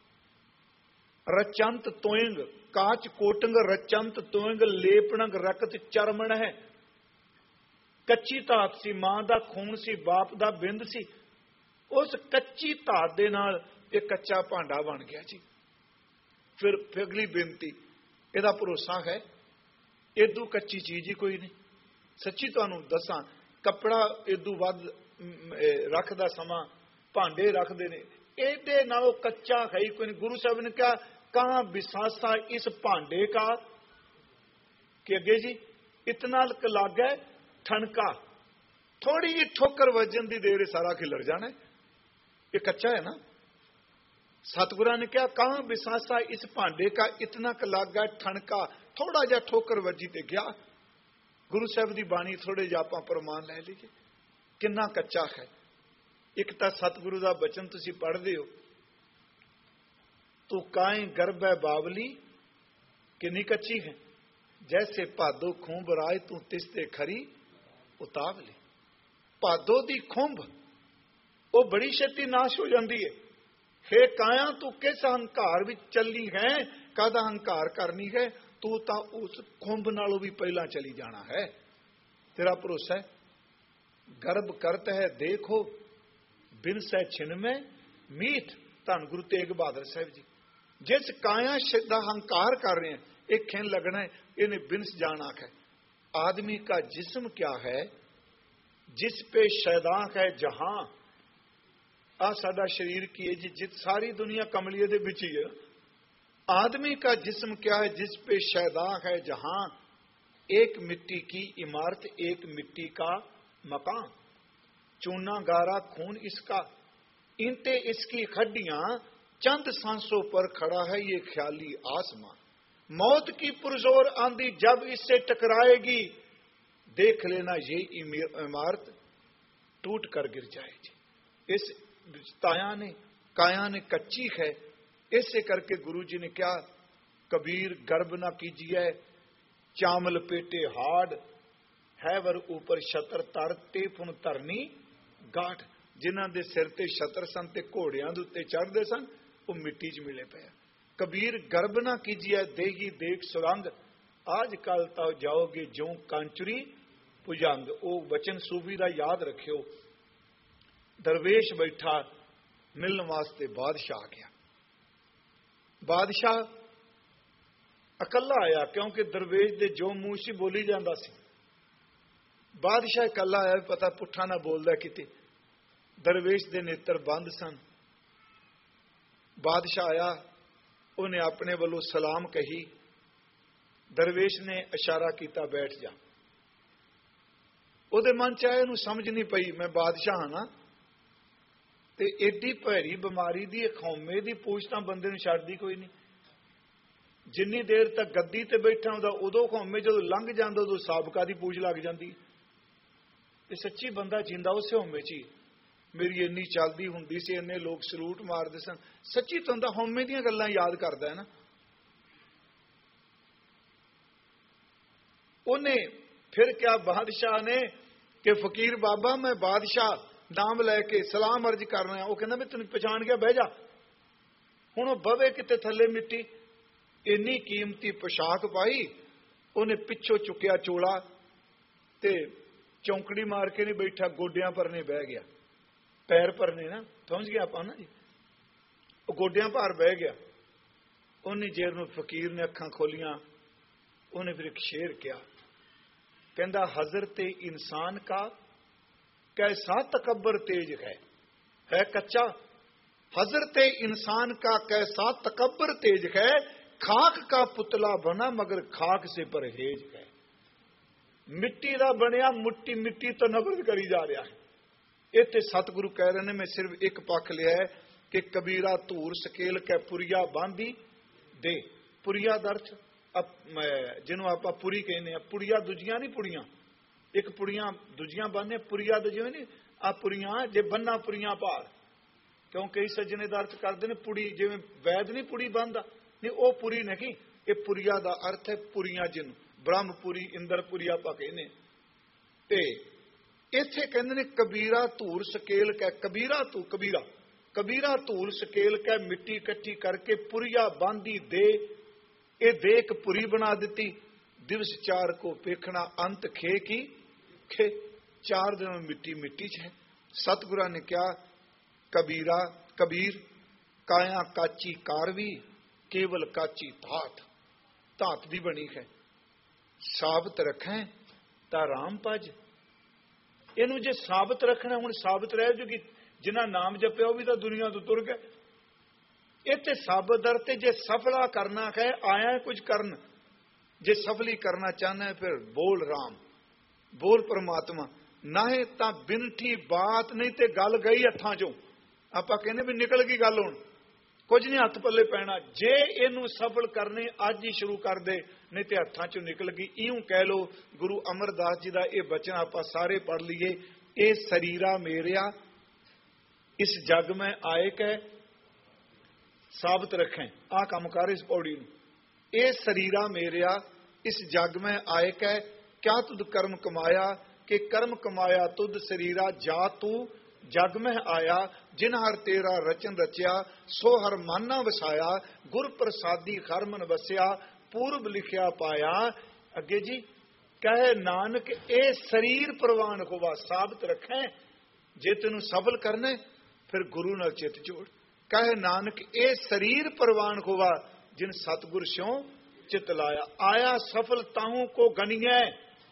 ਰਚੰਤ ਤੋਇੰਗ ਕਾਚ ਕੋਟੰਗ, ਰਚੰਤ ਤੋਇੰਗ ਲੇਪਣਗ ਰਕਤ ਚਰਮਣ ਹੈ। ਕੱਚੀ ਧਾਤ ਸੀ, ਮਾਂ ਦਾ ਖੂਨ ਸੀ, ਬਾਪ ਦਾ ਬਿੰਦ ਸੀ। ਉਸ ਕੱਚੀ ਧਾਤ ਦੇ ਨਾਲ ਇਹ ਕੱਚਾ ਭਾਂਡਾ ਬਣ ਗਿਆ ਜੀ। ਫਿਰ ਅਗਲੀ ਬੇਨਤੀ, ਇਹਦਾ ਭਰੋਸਾ ਹੈ ਏਦੂ ਕੱਚੀ ਚੀਜ਼ ਹੀ ਕੋਈ ਨਹੀਂ। ਸੱਚੀ ਤੁਹਾਨੂੰ ਦੱਸਾਂ, ਕੱਪੜਾ ਏਦੂ ਵੱਧ ਰੱਖਦਾ ਸਮਾਂ, ਭਾਂਡੇ ਰੱਖਦੇ ਨੇ, ਇਹਦੇ ਨਾਲੋਂ ਕੱਚਾ ਹੈ ਹੀ ਕੋਈ ਨਹੀਂ। ਗੁਰੂ ਸਾਹਿਬ ਨੇ ਕਿਹਾ ਕਹਾਂ ਵਿਸਾਸਾ ਇਸ ਭਾਂਡੇ ਕਾ, ਕਿ ਅੱਗੇ ਜੀ ਇਤਨਾ ਲੱਗ ਹੈ ਠਣਕਾ, ਥੋੜੀ ਜਿਹੀ ਠੋਕਰ ਵੱਜਣ ਦੀ ਦੇਰ ਸਾਰਾ ਖਿਲਰ ਜਾਣਾ। ਇਹ ਕੱਚਾ ਹੈ ਨਾ। ਸਤਿਗੁਰਾਂ ਨੇ ਕਿਹਾ ਕਹਾਂ ਵਿਸਾਸਾ ਇਸ ਭਾਂਡੇ ਕਾ, ਇਤਨਾ ਕ ਲੱਗਾ ਠਣਕਾ, ਥੋੜਾ ਜਿਹਾ ਠੋਕਰ ਵੱਜੀ ਤੇ ਗਿਆ। ਗੁਰੂ ਸਾਹਿਬ ਦੀ ਬਾਣੀ ਥੋੜੇ ਜਿਹਾ ਆਪਾਂ ਪ੍ਰਮਾਣ ਲੈ ਲਈਏ ਕਿੰਨਾ ਕੱਚਾ ਹੈ। ਇੱਕ ਤਾਂ ਸਤਿਗੁਰੂ ਦਾ ਬਚਨ ਤੁਸੀਂ ਪੜ੍ਹਦੇ ਹੋ, ਤੂੰ ਕਾਏ ਗਰਭ ਹੈ ਬਾਵਲੀ, ਕਿੰਨੀ ਕੱਚੀ ਹੈ। ਜੈਸੇ ਭਾਦੋ ਖੂੰਭ ਰਾਜ, ਤੂੰ ਤਿਸਤੇ ਖਰੀ ਉਤਾਵਲੀ। ਭਾਦੋ ਦੀ ਖੁੰਭ ਉਹ ਬੜੀ ਛੇਤੀ ਨਾਸ਼ ਹੋ ਜਾਂਦੀ ਹੈ। ਹੇ ਕਾਇਆ ਤੂੰ ਕਿਸ ਹੰਕਾਰ ਵਿੱਚ ਚੱਲੀ ਹੈ, ਕਾਹਦਾ ਹੰਕਾਰ ਕਰਨੀ ਹੈ? ਤੂੰ ਤਾਂ ਉਸ ਖੁੰਭ ਨਾਲੋਂ ਵੀ ਪਹਿਲਾਂ ਚਲੀ ਜਾਣਾ ਹੈ। ਤੇਰਾ ਭਰੋਸਾ ਹੈ। ਗਰਭ ਕਰਤ ਹੈ ਦੇਖੋ, ਬਿਨ ਸਹਿ ਛਿਨਮੈ ਮੀਠ। ਧੰਨ ਗੁਰੂ ਤੇਗ ਬਹਾਦਰ ਸਾਹਿਬ ਜੀ, ਜਿਸ ਕਾਇਆ ਦਾ ਹੰਕਾਰ ਕਰ ਰਹੇ हैं, एक खिन लगना है, इन्हें बिन्स जाना है। आदमी का जिस्म क्या है जिस पे शैदाक है जहां। आ साडा शरीर की है जी, जित सारी दुनिया कमलिए दे विच ही है। आदमी का जिस्म क्या है जिस पे शैदाक है जहां। एक मिट्टी की इमारत, एक मिट्टी का मकान, चूना गारा खून इसका, ईंटे इसकी खड्डियां, चंद सांसों पर खड़ा है ये ख्याली आसमां। मौत की पुरजोर आंधी जब इससे टकराएगी, देख लेना ये इमारत टूट कर गिर जाएगी। इस ताया ने काया ने कच्ची है, इससे करके गुरु जी ने क्या, कबीर गर्भ ना कीजिए चामल पेटे हाड, है वर ऊपर छतर तर ते पुन तरनी गाठ। जिन्हां दे सिर ते छतर सन ते घोड़ियां दे उत्ते चढ़दे सन, वो मिट्टी च मिले पे। कबीर गर्भ ना कीजिए देगी देख सुरंग, आज कल तो जाओगे जो कांचुरी भुजंग। वो वचन सूफी का याद रखियो। दरवेश बैठा मिलने वास्ते बादशाह आ गया। बादशाह अकला आया, क्योंकि दरवेश दे जो मूँह से बोली जाता सी। बादशाह अकला आया, पता पुठा ना बोलदा किते। दरवेश दे नेत्र बंद सन। बादशाह आया, उन्हें अपने वालों सलाम कही। दरवेश ने इशारा किया बैठ जा। उहदे मन च आया, समझ नहीं पई मैं बादशाह हाँ ना, ते एडी भैड़ी बीमारी दी खौमे दी पूछ तां बंदे नूं छड्डदी कोई नहीं। ਜਿੰਨੀ ਦੇਰ ਤੱਕ ਗੱਦੀ ਤੇ ਬੈਠਾ ਹੁੰਦਾ ਉਦੋਂ ਹਉਮੈ, ਜਦੋਂ ਲੰਘ ਜਾਂਦਾ ਉਦੋਂ ਸਾਬਕਾ ਦੀ ਪੂਜ ਲੱਗ ਜਾਂਦੀ। ਇਹ ਸੱਚੀ ਬੰਦਾ ਜਿੰਦਾ ਉਸੇ ਹਉਮੈ ਚ ਹੀ, ਮੇਰੀ ਇੰਨੀ ਚੱਲਦੀ ਹੁੰਦੀ ਸੀ, ਇੰਨੇ ਲੋਕ ਸਲੂਟ ਮਾਰਦੇ ਸਨ, ਸੱਚੀ ਤਾਂ ਹੁੰਦਾ ਹਉਮੈ ਦੀਆਂ ਗੱਲਾਂ ਯਾਦ ਕਰਦਾ ਹੈ ਨਾ। ਉਹਨੇ ਫਿਰ ਕਿਹਾ ਬਾਦਸ਼ਾਹ ਨੇ ਕਿ ਫਕੀਰ ਬਾਬਾ ਮੈਂ ਬਾਦਸ਼ਾਹ ਨਾਮ ਲੈ ਕੇ ਸਲਾਮ ਅਰਜ ਕਰਨਾ। ਉਹ ਕਹਿੰਦਾ ਮੈਂ ਤੈਨੂੰ ਪਛਾਣ ਗਿਆ, ਬਹਿ ਜਾ। ਹੁਣ ਉਹ ਬਵੇ ਕਿਤੇ ਥੱਲੇ ਮਿੱਟੀ, ਇੰਨੀ ਕੀਮਤੀ ਪੋਸ਼ਾਕ ਪਾਈ, ਉਹਨੇ ਪਿੱਛੋਂ ਚੁੱਕਿਆ ਚੋਲਾ ਤੇ ਚੌਂਕੜੀ ਮਾਰ ਕੇ ਨਹੀਂ ਬੈਠਾ, ਗੋਡਿਆਂ ਪਰਨੇ ਬਹਿ ਗਿਆ। ਪੈਰ ਪਰਨੇ ਨਾ, ਸਮਝ ਗਿਆ ਆਪਾਂ ਨਾ ਜੀ। ਉਹ ਗੋਡਿਆਂ ਭਾਰ ਬਹਿ ਗਿਆ। ਉਹਨੇ ਜੇਰ ਨੂੰ ਫਕੀਰ ਨੇ ਅੱਖਾਂ ਖੋਲੀਆਂ, ਉਹਨੇ ਫਿਰ ਇੱਕ ਸ਼ੇਰ ਕਿਹਾ, ਕਹਿੰਦਾ हजरत इंसान का कैसा तकब्बर तेज है है कच्चा, हजरत इंसान का कैसा तकब्बर तेज है, खाक का पुतला बना मगर खाक से परहेज है। मिट्टी का बनया मुट्टी मिट्टी तो नफरत करी जा रहा है। इत्थे सतगुरु कह रहे हैं, मैं सिर्फ एक पक्ष लिया है कि कबीरा धूर सकेल कै पुरिया बांधी दे। पुरिया दर्थ ਜਿਹਨੂੰ ਆਪਾਂ ਪੁਰੀ ਕਹਿੰਦੇ ਆ, ਪੁੜੀਆਂ ਦੂਜੀਆਂ ਨਹੀਂ, ਪੁੜੀਆਂ ਇੱਕ ਪੁੜੀਆਂ ਦੂਜੀਆਂ ਬੰਨ੍ਹਦੇ, ਪੁਰੀਆਂ ਤਾਂ ਜਿਵੇਂ ਨਹੀਂ ਆ ਪੁਰੀਆਂ, ਜੇ ਬੰਨਾ ਪੁਰੀਆਂ ਭਾਰ, ਕਿਉਂ ਕਈ ਸੱਜਣੇ ਦਾ ਅਰਥ ਕਰਦੇ ਨੇ ਪੁੜੀ, ਜਿਵੇਂ ਵੈਦ ਨਹੀਂ ਪੁੜੀ ਬੰਨਦਾ, ਨਹੀਂ ਉਹ ਪੁਰੀ ਨਹੀਂ, ਇਹ ਪੁਰੀਆ ਦਾ ਅਰਥ ਹੈ ਪੁਰੀਆਂ, ਜਿਹਨੂੰ ਬ੍ਰਹਮਪੁਰੀ ਇੰਦਰਪੁਰੀ ਆਪਾਂ ਕਹਿੰਦੇ। ਤੇ ਇੱਥੇ ਕਹਿੰਦੇ ਨੇ ਕਬੀਰਾ ਧੂਰ ਸਕੇਲ ਕੈ, ਕਬੀਰਾ ਤੂੰ ਕਬੀਰਾ ਕਬੀਰਾ ਧੂਰ ਸਕੇਲ ਕੈ, ਮਿੱਟੀ ਇਕੱਠੀ ਕਰਕੇ ਪੁਰੀਆ ਬਾਂਦੀ ਦੇ, ਇਹ ਦੇਖ ਪੁਰੀ ਬਣਾ ਦਿੱਤੀ। ਦਿਵਸ ਚਾਰ ਕੋ ਵੇਖਣਾ ਅੰਤ ਖੇ ਕੀ ਖੇ, ਚਾਰ ਦਿਨ ਮਿੱਟੀ ਮਿੱਟੀ ਚ ਹੈ। ਸਤਿਗੁਰਾਂ ਨੇ ਕਿਹਾ ਕਬੀਰਾ ਕਬੀਰ ਕਾਇਆ ਕਾਚੀ ਕਾਰਵੀ, ਕੇਵਲ ਕਾਚੀ ਧਾਤ, ਧਾਤ ਦੀ ਬਣੀ ਹੈ। ਸਾਬਤ ਰੱਖੈ ਤਾਂ ਰਾਮ ਭਜ, ਇਹਨੂੰ ਜੇ ਸਾਬਤ ਰੱਖਣਾ, ਹੁਣ ਸਾਬਤ ਰਹਿ ਜੂਗੀ, ਜਿਨ੍ਹਾਂ ਨਾਮ ਜਪਿਆ ਉਹ ਵੀ ਤਾਂ ਦੁਨੀਆ ਤੋਂ ਤੁਰ ਗਏ। ਇਹ ਤੇ ਸਾਬਤ ਦਰ ਤੇ ਜੇ ਸਫਲਾ ਕਰਨਾ ਹੈ, ਆਇਆ ਕੁਝ ਕਰਨ, ਜੇ ਸਫਲੀ ਕਰਨਾ ਚਾਹਨਾ ਫਿਰ ਬੋਲ ਰਾਮ, ਬੋਲ ਪਰਮਾਤਮਾ, ਨਾਹੇ ਤਾਂ ਬਿਨਠੀ ਬਾਤ, ਨਹੀਂ ਤੇ ਗੱਲ ਗਈ ਹੱਥਾਂ ਚੋਂ। ਆਪਾਂ ਕਹਿੰਦੇ ਵੀ ਨਿਕਲ ਗਈ ਗੱਲ, ਹੁਣ ਕੁਝ ਨਹੀਂ ਹੱਥ ਪੱਲੇ ਪੈਣਾ। ਜੇ ਇਹਨੂੰ ਸਫਲ ਕਰਨੇ ਅੱਜ ਹੀ ਸ਼ੁਰੂ ਕਰ ਦੇ, ਨਹੀਂ ਤੇ ਹੱਥਾਂ ਚੋਂ ਨਿਕਲ ਗਈ। ਇਉਂ ਕਹਿ ਲੋ, ਗੁਰੂ ਅਮਰਦਾਸ ਜੀ ਦਾ ਇਹ ਬਚਨ ਆਪਾਂ ਸਾਰੇ ਪੜ੍ਹ ਲਈਏ, ਇਹ ਸਰੀਰਾ ਮੇਰਿਆ ਇਸ ਜਗ ਮੈਂ ਆਏ ਕਹਿ ਸਾਬਤ ਰੱਖੇ। ਆਹ ਕੰਮ ਕਰ ਇਸ ਪੌੜੀ ਨੂੰ, ਇਹ ਸਰੀਰਾ ਮੇਰਿਆ ਇਸ ਜਗ ਮੈਂ ਆਏ ਕਹਿ, ਕਿਆ ਤੁਧ ਕਰਮ ਕਮਾਇਆ, ਕਿ ਕਰਮ ਕਮਾਇਆ ਤੁਧ ਸਰੀਰਾ, ਜਾ ਤੂੰ ਜਗ ਮੈਂ ਆਇਆ, ਜਿਨ ਹਰ ਤੇਰਾ ਰਚਨ ਰਚਿਆ, ਸੋ ਹਰ ਮਾਨਾ ਵਸਾਇਆ, ਗੁਰ ਪ੍ਰਸਾਦੀ ਹਰ ਮਨ ਵਸਿਆ, ਪੂਰਬ ਲਿਖਿਆ ਪਾਇਆ। ਅੱਗੇ ਜੀ ਕਹੇ ਨਾਨਕ ਇਹ ਸਰੀਰ ਪ੍ਰਵਾਨ ਹੋਵਾ, ਸਾਬਤ ਰੱਖੇ। ਜੇ ਤੈਨੂੰ ਸਫਲ ਕਰਨਾ ਫਿਰ ਗੁਰੂ ਨਾਲ ਚਿੱਤ ਜੋੜ। ਕਹੇ ਨਾਨਕ ਇਹ ਸਰੀਰ ਪ੍ਰਵਾਨ ਹੋਵਾ, ਜਿਨ ਸਤਗੁਰ ਸਿਉ ਚਿਤ ਲਾਇਆ। ਆਇਆ ਸਫਲ ਤਾਹੂ ਕੋ ਗਣੀਐ,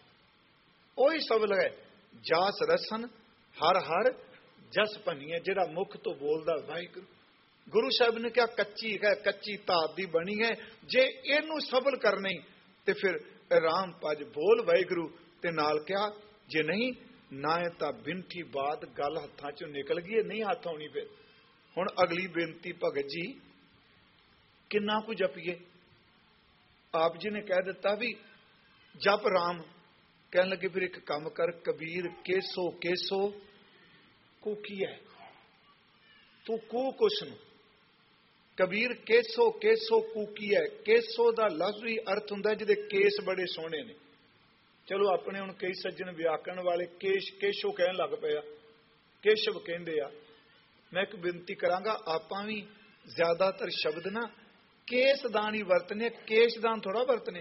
ਉਹੀ ਸਫਲ ਹੈ। ਜਾਸ ਰਸਨ ਹਰ ਹਰ ਜਸ ਭਨੀਐ, ਜਿਹੜਾ ਮੁਖ ਤੋਂ ਬੋਲਦਾ ਵਾਹਿਗੁਰੂ। ਗੁਰੂ ਸਾਹਿਬ ਨੇ ਕਿਹਾ ਕੱਚੀ ਹੈ, ਕੱਚੀ ਧਾਤ ਦੀ ਬਣੀ ਹੈ। ਜੇ ਇਹਨੂੰ ਸਫਲ ਕਰਨੀ ਤੇ ਫਿਰ ਰਾਮ ਭਜ, ਬੋਲ ਵਾਹਿਗੁਰੂ। ਤੇ ਨਾਲ ਕਿਹਾ ਜੇ ਨਹੀਂ ਨਾ ਤਾਂ ਬਿਨਠੀ ਬਾਤ, ਗੱਲ ਹੱਥਾਂ ਚੋਂ ਨਿਕਲ ਗਈ, ਨਹੀਂ ਹੱਥ ਆਉਣੀ। ਫਿਰ ਹੁਣ ਅਗਲੀ ਬੇਨਤੀ ਭਗਤ ਜੀ, ਕਿੰਨਾ ਕੁ ਜਪੀਏ? ਆਪ ਜੀ ਨੇ ਕਹਿ ਦਿੱਤਾ ਵੀ ਜਪ ਰਾਮ। ਕਹਿਣ ਲੱਗੇ ਫਿਰ ਇੱਕ ਕੰਮ ਕਰ, ਕਬੀਰ ਕੇਸੋ ਕੇਸੋ ਕੂ ਕੀ ਹੈ, ਤੂੰ ਕੂ ਕੁਛ ਨੂੰ। ਕਬੀਰ ਕੇਸੋ ਕੇਸੋ ਕੂ ਕੀ ਹੈ। ਕੇਸੋ ਦਾ ਲਫ਼ਜ਼ੀ ਅਰਥ ਹੁੰਦਾ ਜਿਹਦੇ ਕੇਸ ਬੜੇ ਸੋਹਣੇ ਨੇ। ਚਲੋ ਆਪਣੇ ਹੁਣ ਕਈ ਸੱਜਣ ਵਿਆਕਰਣ ਵਾਲੇ ਕੇਸ਼ ਕੇਸ਼ੋ ਕਹਿਣ ਲੱਗ ਪਏ ਆ, ਕੇਸ਼ਵ ਕਹਿੰਦੇ ਆ। ਮੈਂ ਇੱਕ ਬੇਨਤੀ ਕਰਾਂਗਾ, ਆਪਾਂ ਵੀ ਜ਼ਿਆਦਾਤਰ ਸ਼ਬਦ ਨਾ ਕੇਸਦਾਨ ਹੀ ਵਰਤਨੇ, ਕੇਸ਼ਦਾਨ ਥੋੜਾ ਵਰਤਨੇ।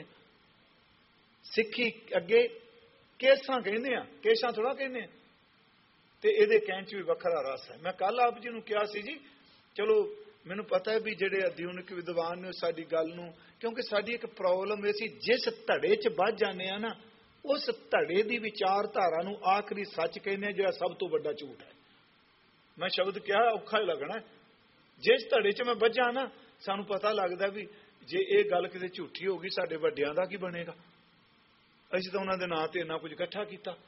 ਸਿੱਖੀ ਅੱਗੇ ਕੇਸਾਂ ਕਹਿੰਦੇ ਆ, ਕੇਸ਼ਾਂ ਥੋੜਾ ਕਹਿੰਦੇ ਆ। ਤੇ ਇਹਦੇ ਕਹਿਣ ਚ ਵੀ ਵੱਖਰਾ ਰਸ ਹੈ। ਮੈਂ ਕੱਲ ਆਪ ਜੀ ਨੂੰ ਕਿਹਾ ਸੀ ਜੀ, ਚਲੋ ਮੈਨੂੰ ਪਤਾ ਹੈ ਵੀ ਜਿਹੜੇ ਅਧਿਆਨਿਕ ਵਿਦਵਾਨ ਨੇ ਸਾਡੀ ਗੱਲ ਨੂੰ, ਕਿਉਂਕਿ ਸਾਡੀ ਇੱਕ ਪ੍ਰੋਬਲਮ ਇਹ ਸੀ, ਜਿਸ ਧੜੇ ਚ ਵੱਜ ਜਾਂਦੇ ਆ ਨਾ, ਉਸ ਧੜੇ ਦੀ ਵਿਚਾਰਧਾਰਾ ਨੂੰ ਆਖਰੀ ਸੱਚ ਕਹਿੰਦੇ ਆ, ਜਿਹੜਾ ਸਭ ਤੋਂ ਵੱਡਾ ਝੂਠ ਹੈ। ਮੈਂ ਸ਼ਬਦ ਕਿਹਾ ਔਖਾ ਹੀ ਲੱਗਣਾ। ਜਿਸ ਧੜੇ ਚ ਮੈਂ ਵੱਜਾਂ ਨਾ, ਸਾਨੂੰ ਪਤਾ ਲੱਗਦਾ ਵੀ ਜੇ ਇਹ ਗੱਲ ਕਿਤੇ ਝੂਠੀ ਹੋ ਗਈ, ਸਾਡੇ ਵੱਡਿਆਂ ਦਾ ਕੀ ਬਣੇਗਾ? ਅਸੀਂ ਤਾਂ ਉਹਨਾਂ ਦੇ ਨਾਂ ਤੇ ਇੰਨਾ ਕੁਝ ਇਕੱਠਾ ਕੀਤਾ।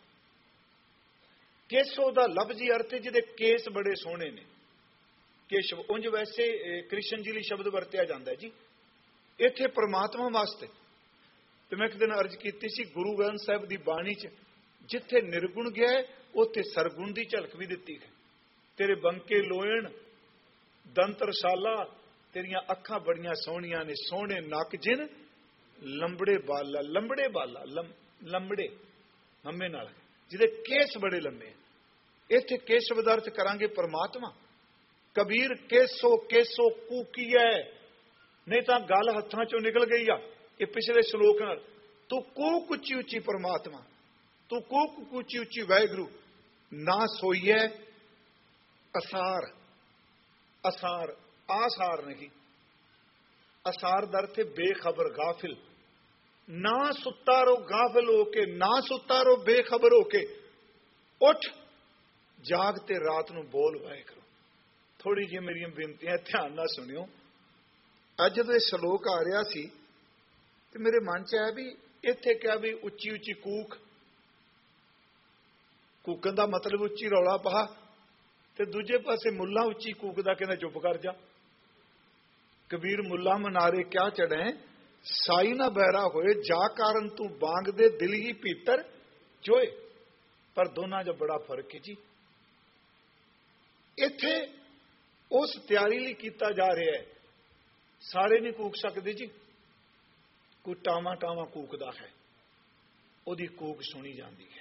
ਕੇਸੋ ਦਾ ਲਫ਼ਜ਼ੀ ਅਰਥ ਜਿਹਦੇ ਕੇਸ ਬੜੇ ਸੋਹਣੇ ਨੇ। ਕੇਸ਼ਵ ਉਂਝ ਵੈਸੇ ਕ੍ਰਿਸ਼ਨ ਜੀ ਲਈ ਸ਼ਬਦ ਵਰਤਿਆ ਜਾਂਦਾ ਜੀ, ਇੱਥੇ ਪਰਮਾਤਮਾ ਵਾਸਤੇ। ਤੇ ਮੈਂ ਇੱਕ ਦਿਨ ਅਰਜ਼ ਕੀਤੀ ਸੀ, ਗੁਰੂ ਗ੍ਰੰਥ ਸਾਹਿਬ ਦੀ ਬਾਣੀ 'ਚ ਜਿੱਥੇ ਨਿਰਗੁਣ ਗਿਆ ਉੱਥੇ ਸਰਗੁਣ ਦੀ ਝਲਕ ਵੀ ਦਿੱਤੀ ਹੈ। ਤੇਰੇ ਬੰਕੇ ਲੋਇਣ ਦੰਤ ਰਸਾਲਾ, ਤੇਰੀਆਂ ਅੱਖਾਂ ਬੜੀਆਂ ਸੋਹਣੀਆਂ ਨੇ, ਸੋਹਣੇ ਨੱਕ ਜਿਨ ਲੰਬੜੇ ਬਾਲਾ। ਲੰਬੜੇ ਬਾਲਾ ਲੰਬੜੇ ਹੰਮੇ ਨਾਲ, ਜਿਹਦੇ ਕੇਸ ਬੜੇ ਲੰਮੇ। ਇੱਥੇ ਕੇਸ਼ਵ ਦਾ ਅਰਥ ਕਰਾਂਗੇ ਪਰਮਾਤਮਾ। ਕਬੀਰ ਕੇਸੋ ਕੇਸੋ ਕੂਕੀਐ, ਨਹੀਂ ਤਾਂ ਗੱਲ ਹੱਥਾਂ ਚੋਂ ਨਿਕਲ ਗਈ ਆ। ਇਹ ਪਿਛਲੇ ਸ਼ਲੋਕ ਨਾਲ, ਤੂੰ ਕੂਕ ਉੱਚੀ ਉੱਚੀ ਪਰਮਾਤਮਾ, ਤੂੰ ਕੂਕ ਉੱਚੀ ਉੱਚੀ ਵਾਹਿਗੁਰੂ। ਨਾ ਸੋਈਐ ਅਸਾਰ, ਅਸਾਰ ਆਸਾਰ ਨਹੀਂ, ਅਸਾਰ ਦਾ ਅਰਥ ਬੇਖਬਰ ਗਾਫਿਲ। ਨਾ ਸੁੱਤਾ ਰੋ ਗਾਫਿਲ ਹੋ ਕੇ, ਨਾ ਸੁੱਤਾ ਰੋ ਬੇਖਬਰ ਹੋ ਕੇ, ਉੱਠ ਜਾਗ ਤੇ ਰਾਤ ਨੂੰ ਬੋਲ ਵਾਹਿਗੁਰੂ। ਥੋੜੀ ਜਿਹੀ ਮੇਰੀਆਂ ਬੇਨਤੀਆਂ ਧਿਆਨ ਨਾਲ ਸੁਣਿਓ। ਅੱਜ ਜਦੋਂ ਇਹ ਸ਼ਲੋਕ ਆ ਰਿਹਾ ਸੀ ਤੇ ਮੇਰੇ ਮਨ 'ਚ ਆਇਆ ਵੀ ਇੱਥੇ ਕਿਹਾ ਵੀ ਉੱਚੀ ਉੱਚੀ ਕੂਕ, ਕੂਕਣ ਦਾ ਮਤਲਬ ਉੱਚੀ ਰੌਲਾ ਪਾ, ਤੇ ਦੂਜੇ ਪਾਸੇ ਮੁੱਲਾ ਉੱਚੀ ਕੂਕਦਾ ਕਹਿੰਦਾ ਚੁੱਪ ਕਰ ਜਾ। ਕਬੀਰ ਮੁੱਲਾ ਮਨਾਰੇ ਕਿਆ ਚੜ੍ਹੇ, ਸਾਈ ਨਾ ਬਹਿਰਾ ਹੋਏ, ਜਾ ਕਾਰਨ ਤੂੰ ਬਾਂਗ ਦੇ ਦਿਲ ਹੀ ਭੀਤਰ ਜੋਏ। ਪਰ ਦੋਨਾਂ 'ਚ ਬੜਾ ਫਰਕ ਹੈ ਜੀ। ਇੱਥੇ ਉਸ ਤਿਆਰੀ ਲਈ ਕੀਤਾ ਜਾ ਰਿਹਾ ਹੈ। ਸਾਰੇ ਨਹੀਂ ਕੂਕ ਸਕਦੇ ਜੀ, ਕੋਈ ਟਾਵਾਂ ਟਾਵਾਂ ਕੂਕਦਾ ਹੈ, ਉਹਦੀ ਕੂਕ ਸੁਣੀ ਜਾਂਦੀ ਹੈ।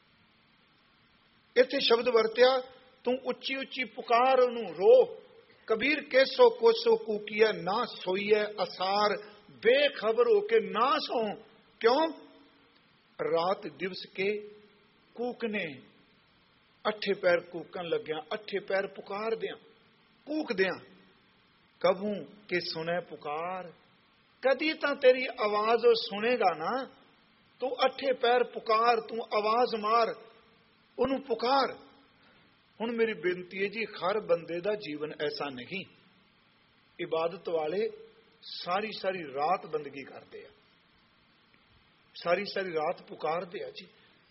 ਇੱਥੇ ਸ਼ਬਦ ਵਰਤਿਆ, ਤੂੰ ਉੱਚੀ ਉੱਚੀ ਪੁਕਾਰ, ਉਹਨੂੰ ਰੋ। ਕਬੀਰ ਕੇਸੋ ਕੋਸੋ ਕੂਕੀਆ, ਨਾ ਸੋਈਐ ਅਸਾਰ, ਬੇਖਬਰ ਹੋ ਕੇ ਨਾ ਸੋ। ਕਿਉਂ? ਰਾਤ ਦਿਵਸ ਕੇ ਕੂਕਨੇ, ਅੱਠੇ ਪੈਰ ਕੂਕਣ ਲੱਗਿਆ, ਅੱਠੇ ਪੈਰ ਪੁਕਾਰ ਦਿਆਂ, ਕੂਕ ਦਿਆਂ। ਕਬੂ ਕੇ ਸੁਣੇ ਪੁਕਾਰ, ਕਦੀ ਤਾਂ ਤੇਰੀ ਆਵਾਜ਼ ਉਹ ਸੁਣੇਗਾ ਨਾ। ਤੂੰ ਅੱਠੇ ਪੈਰ ਪੁਕਾਰ, ਤੂੰ ਆਵਾਜ਼ ਮਾਰ, ਉਹਨੂੰ ਪੁਕਾਰ। ਹੁਣ ਮੇਰੀ ਬੇਨਤੀ ਹੈ ਜੀ, ਹਰ ਬੰਦੇ ਦਾ ਜੀਵਨ ਐਸਾ ਨਹੀਂ। ਇਬਾਦਤ ਵਾਲੇ ਸਾਰੀ ਸਾਰੀ ਰਾਤ ਬੰਦਗੀ ਕਰਦੇ ਆ, ਸਾਰੀ ਸਾਰੀ ਰਾਤ ਪੁਕਾਰਦੇ ਆ ਜੀ।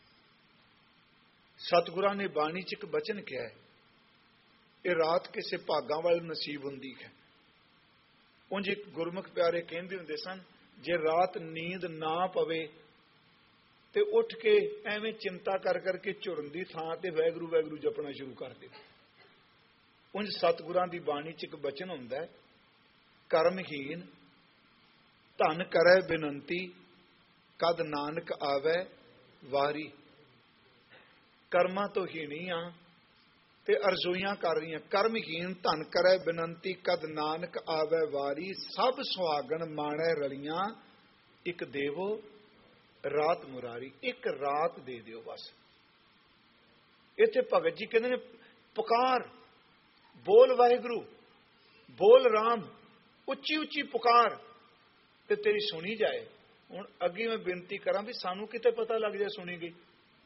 ਸਤਿਗੁਰਾਂ ਨੇ ਬਾਣੀ 'ਚ ਇੱਕ ਬਚਨ ਕਿਹਾ ਹੈ, ਇਹ ਰਾਤ ਕਿਸੇ ਭਾਗਾਂ ਵਾਲੇ ਨਸੀਬ ਹੁੰਦੀ ਹੈ। ਉਂਝ ਇੱਕ ਗੁਰਮੁਖ ਪਿਆਰੇ ਕਹਿੰਦੇ ਹੁੰਦੇ ਸਨ, ਜੇ ਰਾਤ ਨੀਂਦ ਨਾ ਪਵੇ ਤੇ ਉੱਠ ਕੇ ਐਵੇਂ ਚਿੰਤਾ ਕਰ ਕਰਕੇ ਝੁਰਨ ਦੀ ਥਾਂ ਤੇ ਵਾਹਿਗੁਰੂ ਵਾਹਿਗੁਰੂ ਜਪਣਾ ਸ਼ੁਰੂ ਕਰ ਦੇ। ਉਂਝ ਸਤਿਗੁਰਾਂ ਦੀ ਬਾਣੀ 'ਚ ਇੱਕ ਬਚਨ ਹੁੰਦਾ ਹੈ, ਕਰਮਹੀਨ ਧਨ ਕਰੈ ਬੇਨੰਤੀ, ਕਦ ਨਾਨਕ ਆਵੈ ਵਾਰੀ। ਕਰਮਾਂ ਤੋਂ ਹੀਣੀ ਆ ਤੇ ਅਰਜ਼ੋਈਆਂ ਕਰ ਰਹੀਆਂ। ਕਰਮਹੀਨ ਧਨ ਕਰੈ ਬੇਨੰਤੀ, ਕਦ ਨਾਨਕ ਆਵੈ ਵਾਰੀ। ਸਭ ਸੁਹਾਗਣ ਮਾਣੈ ਰਲੀਆਂ, ਇੱਕ ਦੇਵੋ ਰਾਤ ਮੁਰਾਰੀ। ਇੱਕ ਰਾਤ ਦੇ ਦਿਓ ਬਸ। ਇੱਥੇ ਭਗਤ ਜੀ ਕਹਿੰਦੇ ਨੇ, ਪੁਕਾਰ, ਬੋਲ ਵਾਹਿਗੁਰੂ, ਬੋਲ ਰਾਮ, ਉੱਚੀ ਉੱਚੀ ਪੁਕਾਰ ਤੇ ਤੇਰੀ ਸੁਣੀ ਜਾਏ। ਹੁਣ ਅੱਗੇ ਮੈਂ ਬੇਨਤੀ ਕਰਾਂ ਵੀ ਸਾਨੂੰ ਕਿਤੇ ਪਤਾ ਲੱਗ ਜਾਏ ਸੁਣੀ ਗਈ,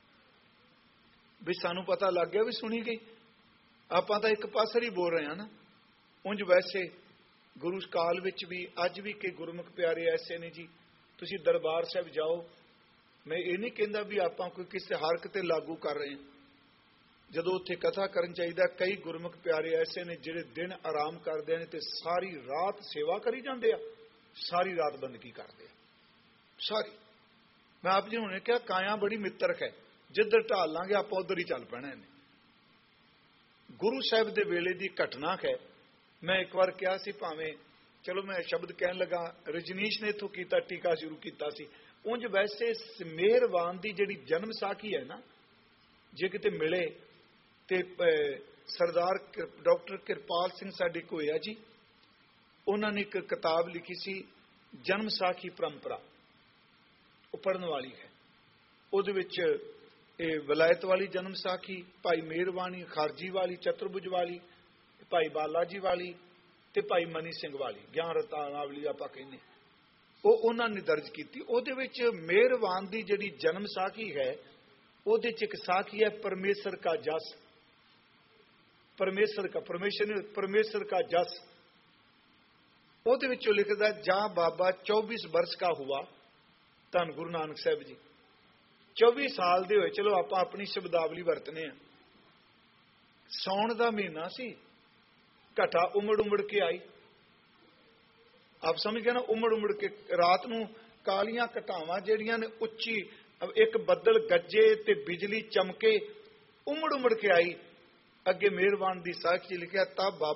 ਵੀ ਸਾਨੂੰ ਪਤਾ ਲੱਗ ਗਿਆ ਵੀ ਸੁਣੀ ਗਈ। ਆਪਾਂ ਤਾਂ ਇੱਕ ਪਾਸੇ ਹੀ ਬੋਲ ਰਹੇ ਹਾਂ ਨਾ। ਉਂਝ ਵੈਸੇ ਗੁਰੂ ਕਾਲ ਵਿੱਚ ਵੀ ਅੱਜ ਵੀ ਕਿ ਗੁਰਮੁਖ ਪਿਆਰੇ ਐਸੇ ਨੇ ਜੀ, ਤੁਸੀਂ ਦਰਬਾਰ ਸਾਹਿਬ ਜਾਓ। ਮੈਂ ਇਹ ਨਹੀਂ ਕਹਿੰਦਾ ਵੀ ਆਪਾਂ ਕੋਈ ਕਿਸੇ ਹਰਕ ਤੇ ਲਾਗੂ ਕਰ ਰਹੇ ਹਾਂ। ਜਦੋਂ ਉੱਥੇ ਕਥਾ ਕਰਨ ਚਾਹੀਦਾ, ਕਈ ਗੁਰਮੁਖ ਪਿਆਰੇ ਐਸੇ ਨੇ ਜਿਹੜੇ ਦਿਨ ਆਰਾਮ ਕਰਦੇ ਨੇ ਤੇ ਸਾਰੀ ਰਾਤ ਸੇਵਾ ਕਰੀ ਜਾਂਦੇ ਆ, ਸਾਰੀ ਰਾਤ ਬੰਦਗੀ ਕਰਦੇ ਆ ਸਾਰੀ। ਮੈਂ ਆਪ ਜੀ ਨੂੰ ਕਿਹਾ, ਕਾਇਆ ਬੜੀ ਮਿੱਤਰਕ ਹੈ, ਜਿੱਧਰ ਢਾਲ ਲਾਂਗੇ ਆਪਾਂ ਉਧਰ ਹੀ ਚੱਲ ਪੈਣਾ ਇਹਨੇ। ਗੁਰੂ ਸਾਹਿਬ ਦੇ ਵੇਲੇ ਦੀ ਘਟਨਾ ਹੈ। ਮੈਂ ਇੱਕ ਵਾਰ ਕਿਹਾ ਸੀ, ਭਾਵੇਂ ਚਲੋ ਮੈਂ ਸ਼ਬਦ ਕਹਿਣ ਲੱਗਾ, ਰਜਨੀਸ਼ ਨੇ ਇੱਥੋਂ ਕੀਤਾ, ਟੀਕਾ ਸ਼ੁਰੂ ਕੀਤਾ ਸੀ। ਉਂਝ ਵੈਸੇ ਮਿਹਰਬਾਨ ਦੀ ਜਿਹੜੀ ਜਨਮ ਸਾਖੀ ਹੈ ਨਾ, ਜੇ ਕਿਤੇ ਮਿਲੇ ਤੇ ਸਰਦਾਰ ਡਾਕਟਰ ਕਿਰਪਾਲ ਸਿੰਘ ਸਾਡੇ ਕੋਲ ਆ ਜੀ, ਉਹਨਾਂ ਨੇ ਇੱਕ ਕਿਤਾਬ ਲਿਖੀ ਸੀ, ਜਨਮ ਸਾਖੀ ਪਰੰਪਰਾ, ਉਹ ਪੜ੍ਹਨ ਵਾਲੀ ਹੈ। ਉਹਦੇ ਵਿੱਚ ਇਹ ਵਿਲਾਇਤ ਵਾਲੀ ਜਨਮ ਸਾਖੀ, ਭਾਈ ਮਿਹਰਬਾਨੀ ਖਾਰਜੀ ਵਾਲੀ, ਚਤੁਰਭੁਜ ਵਾਲੀ, ਭਾਈ ਬਾਲਾ ਜੀ ਵਾਲੀ ਤੇ ਭਾਈ ਮਨੀ ਸਿੰਘ ਵਾਲੀ, ਗਿਆਨ ਰਤਨਾਵਲੀ ਆਪਾਂ ਕਹਿੰਦੇ, ਉਹ ਉਹਨਾਂ ਨੇ ਦਰਜ ਕੀਤੀ। ਉਹਦੇ ਵਿੱਚ ਮਿਹਰਬਾਨ ਦੀ ਜਿਹੜੀ ਜਨਮ ਸਾਖੀ ਹੈ, ਉਹਦੇ ਚ ਇੱਕ ਸਾਖੀ ਹੈ, ਪਰਮੇਸ਼ਰ ਕਾ ਜਸ। ਪਰਮੇਸ਼ਰ ਕਾ ਪਰਮੇਸ਼ਰ ਪਰਮੇਸ਼ਰ ਕਾ ਜਸ। ਉਹਦੇ ਵਿੱਚੋਂ ਲਿਖਦਾ, ਜਾਂ ਬਾਬਾ ਚੌਬੀ ਵਰਸ ਕਾ ਹੁਆ, ਧੰਨ ਗੁਰੂ ਨਾਨਕ ਸਾਹਿਬ ਜੀ ਚੌਵੀ ਸਾਲ ਦੇ ਹੋਏ। ਚਲੋ ਆਪਾਂ ਆਪਣੀ ਸ਼ਬਦਾਵਲੀ ਵਰਤਨੇ ਆ। ਸੌਣ ਦਾ ਮਹੀਨਾ ਸੀ, ਘਟਾ ਉਮੜ ਉਮੜ ਕੇ ਆਈ। ਆਪ ਸਮਝ ਗਏ ਨਾ। ਉਮੜ ਉਮੜ ਕੇ ਰਾਤ ਨੂੰ ਕਾਲੀਆਂ ਘਟਾਵਾਂ ਜਿਹੜੀਆਂ ਨੇ ਉੱਚੀ, ਇੱਕ ਬੱਦਲ ਗੱਜੇ ਤੇ ਬਿਜਲੀ ਚਮਕੇ, ਉਮੜ ਉਮੜ ਕੇ ਆਈ। ਅੱਗੇ ਮਿਹਰਬਾਨ ਦੀ ਸਾਖੀ ਲਿਖਿਆ, ਤਾਂ ਬਾਬਾ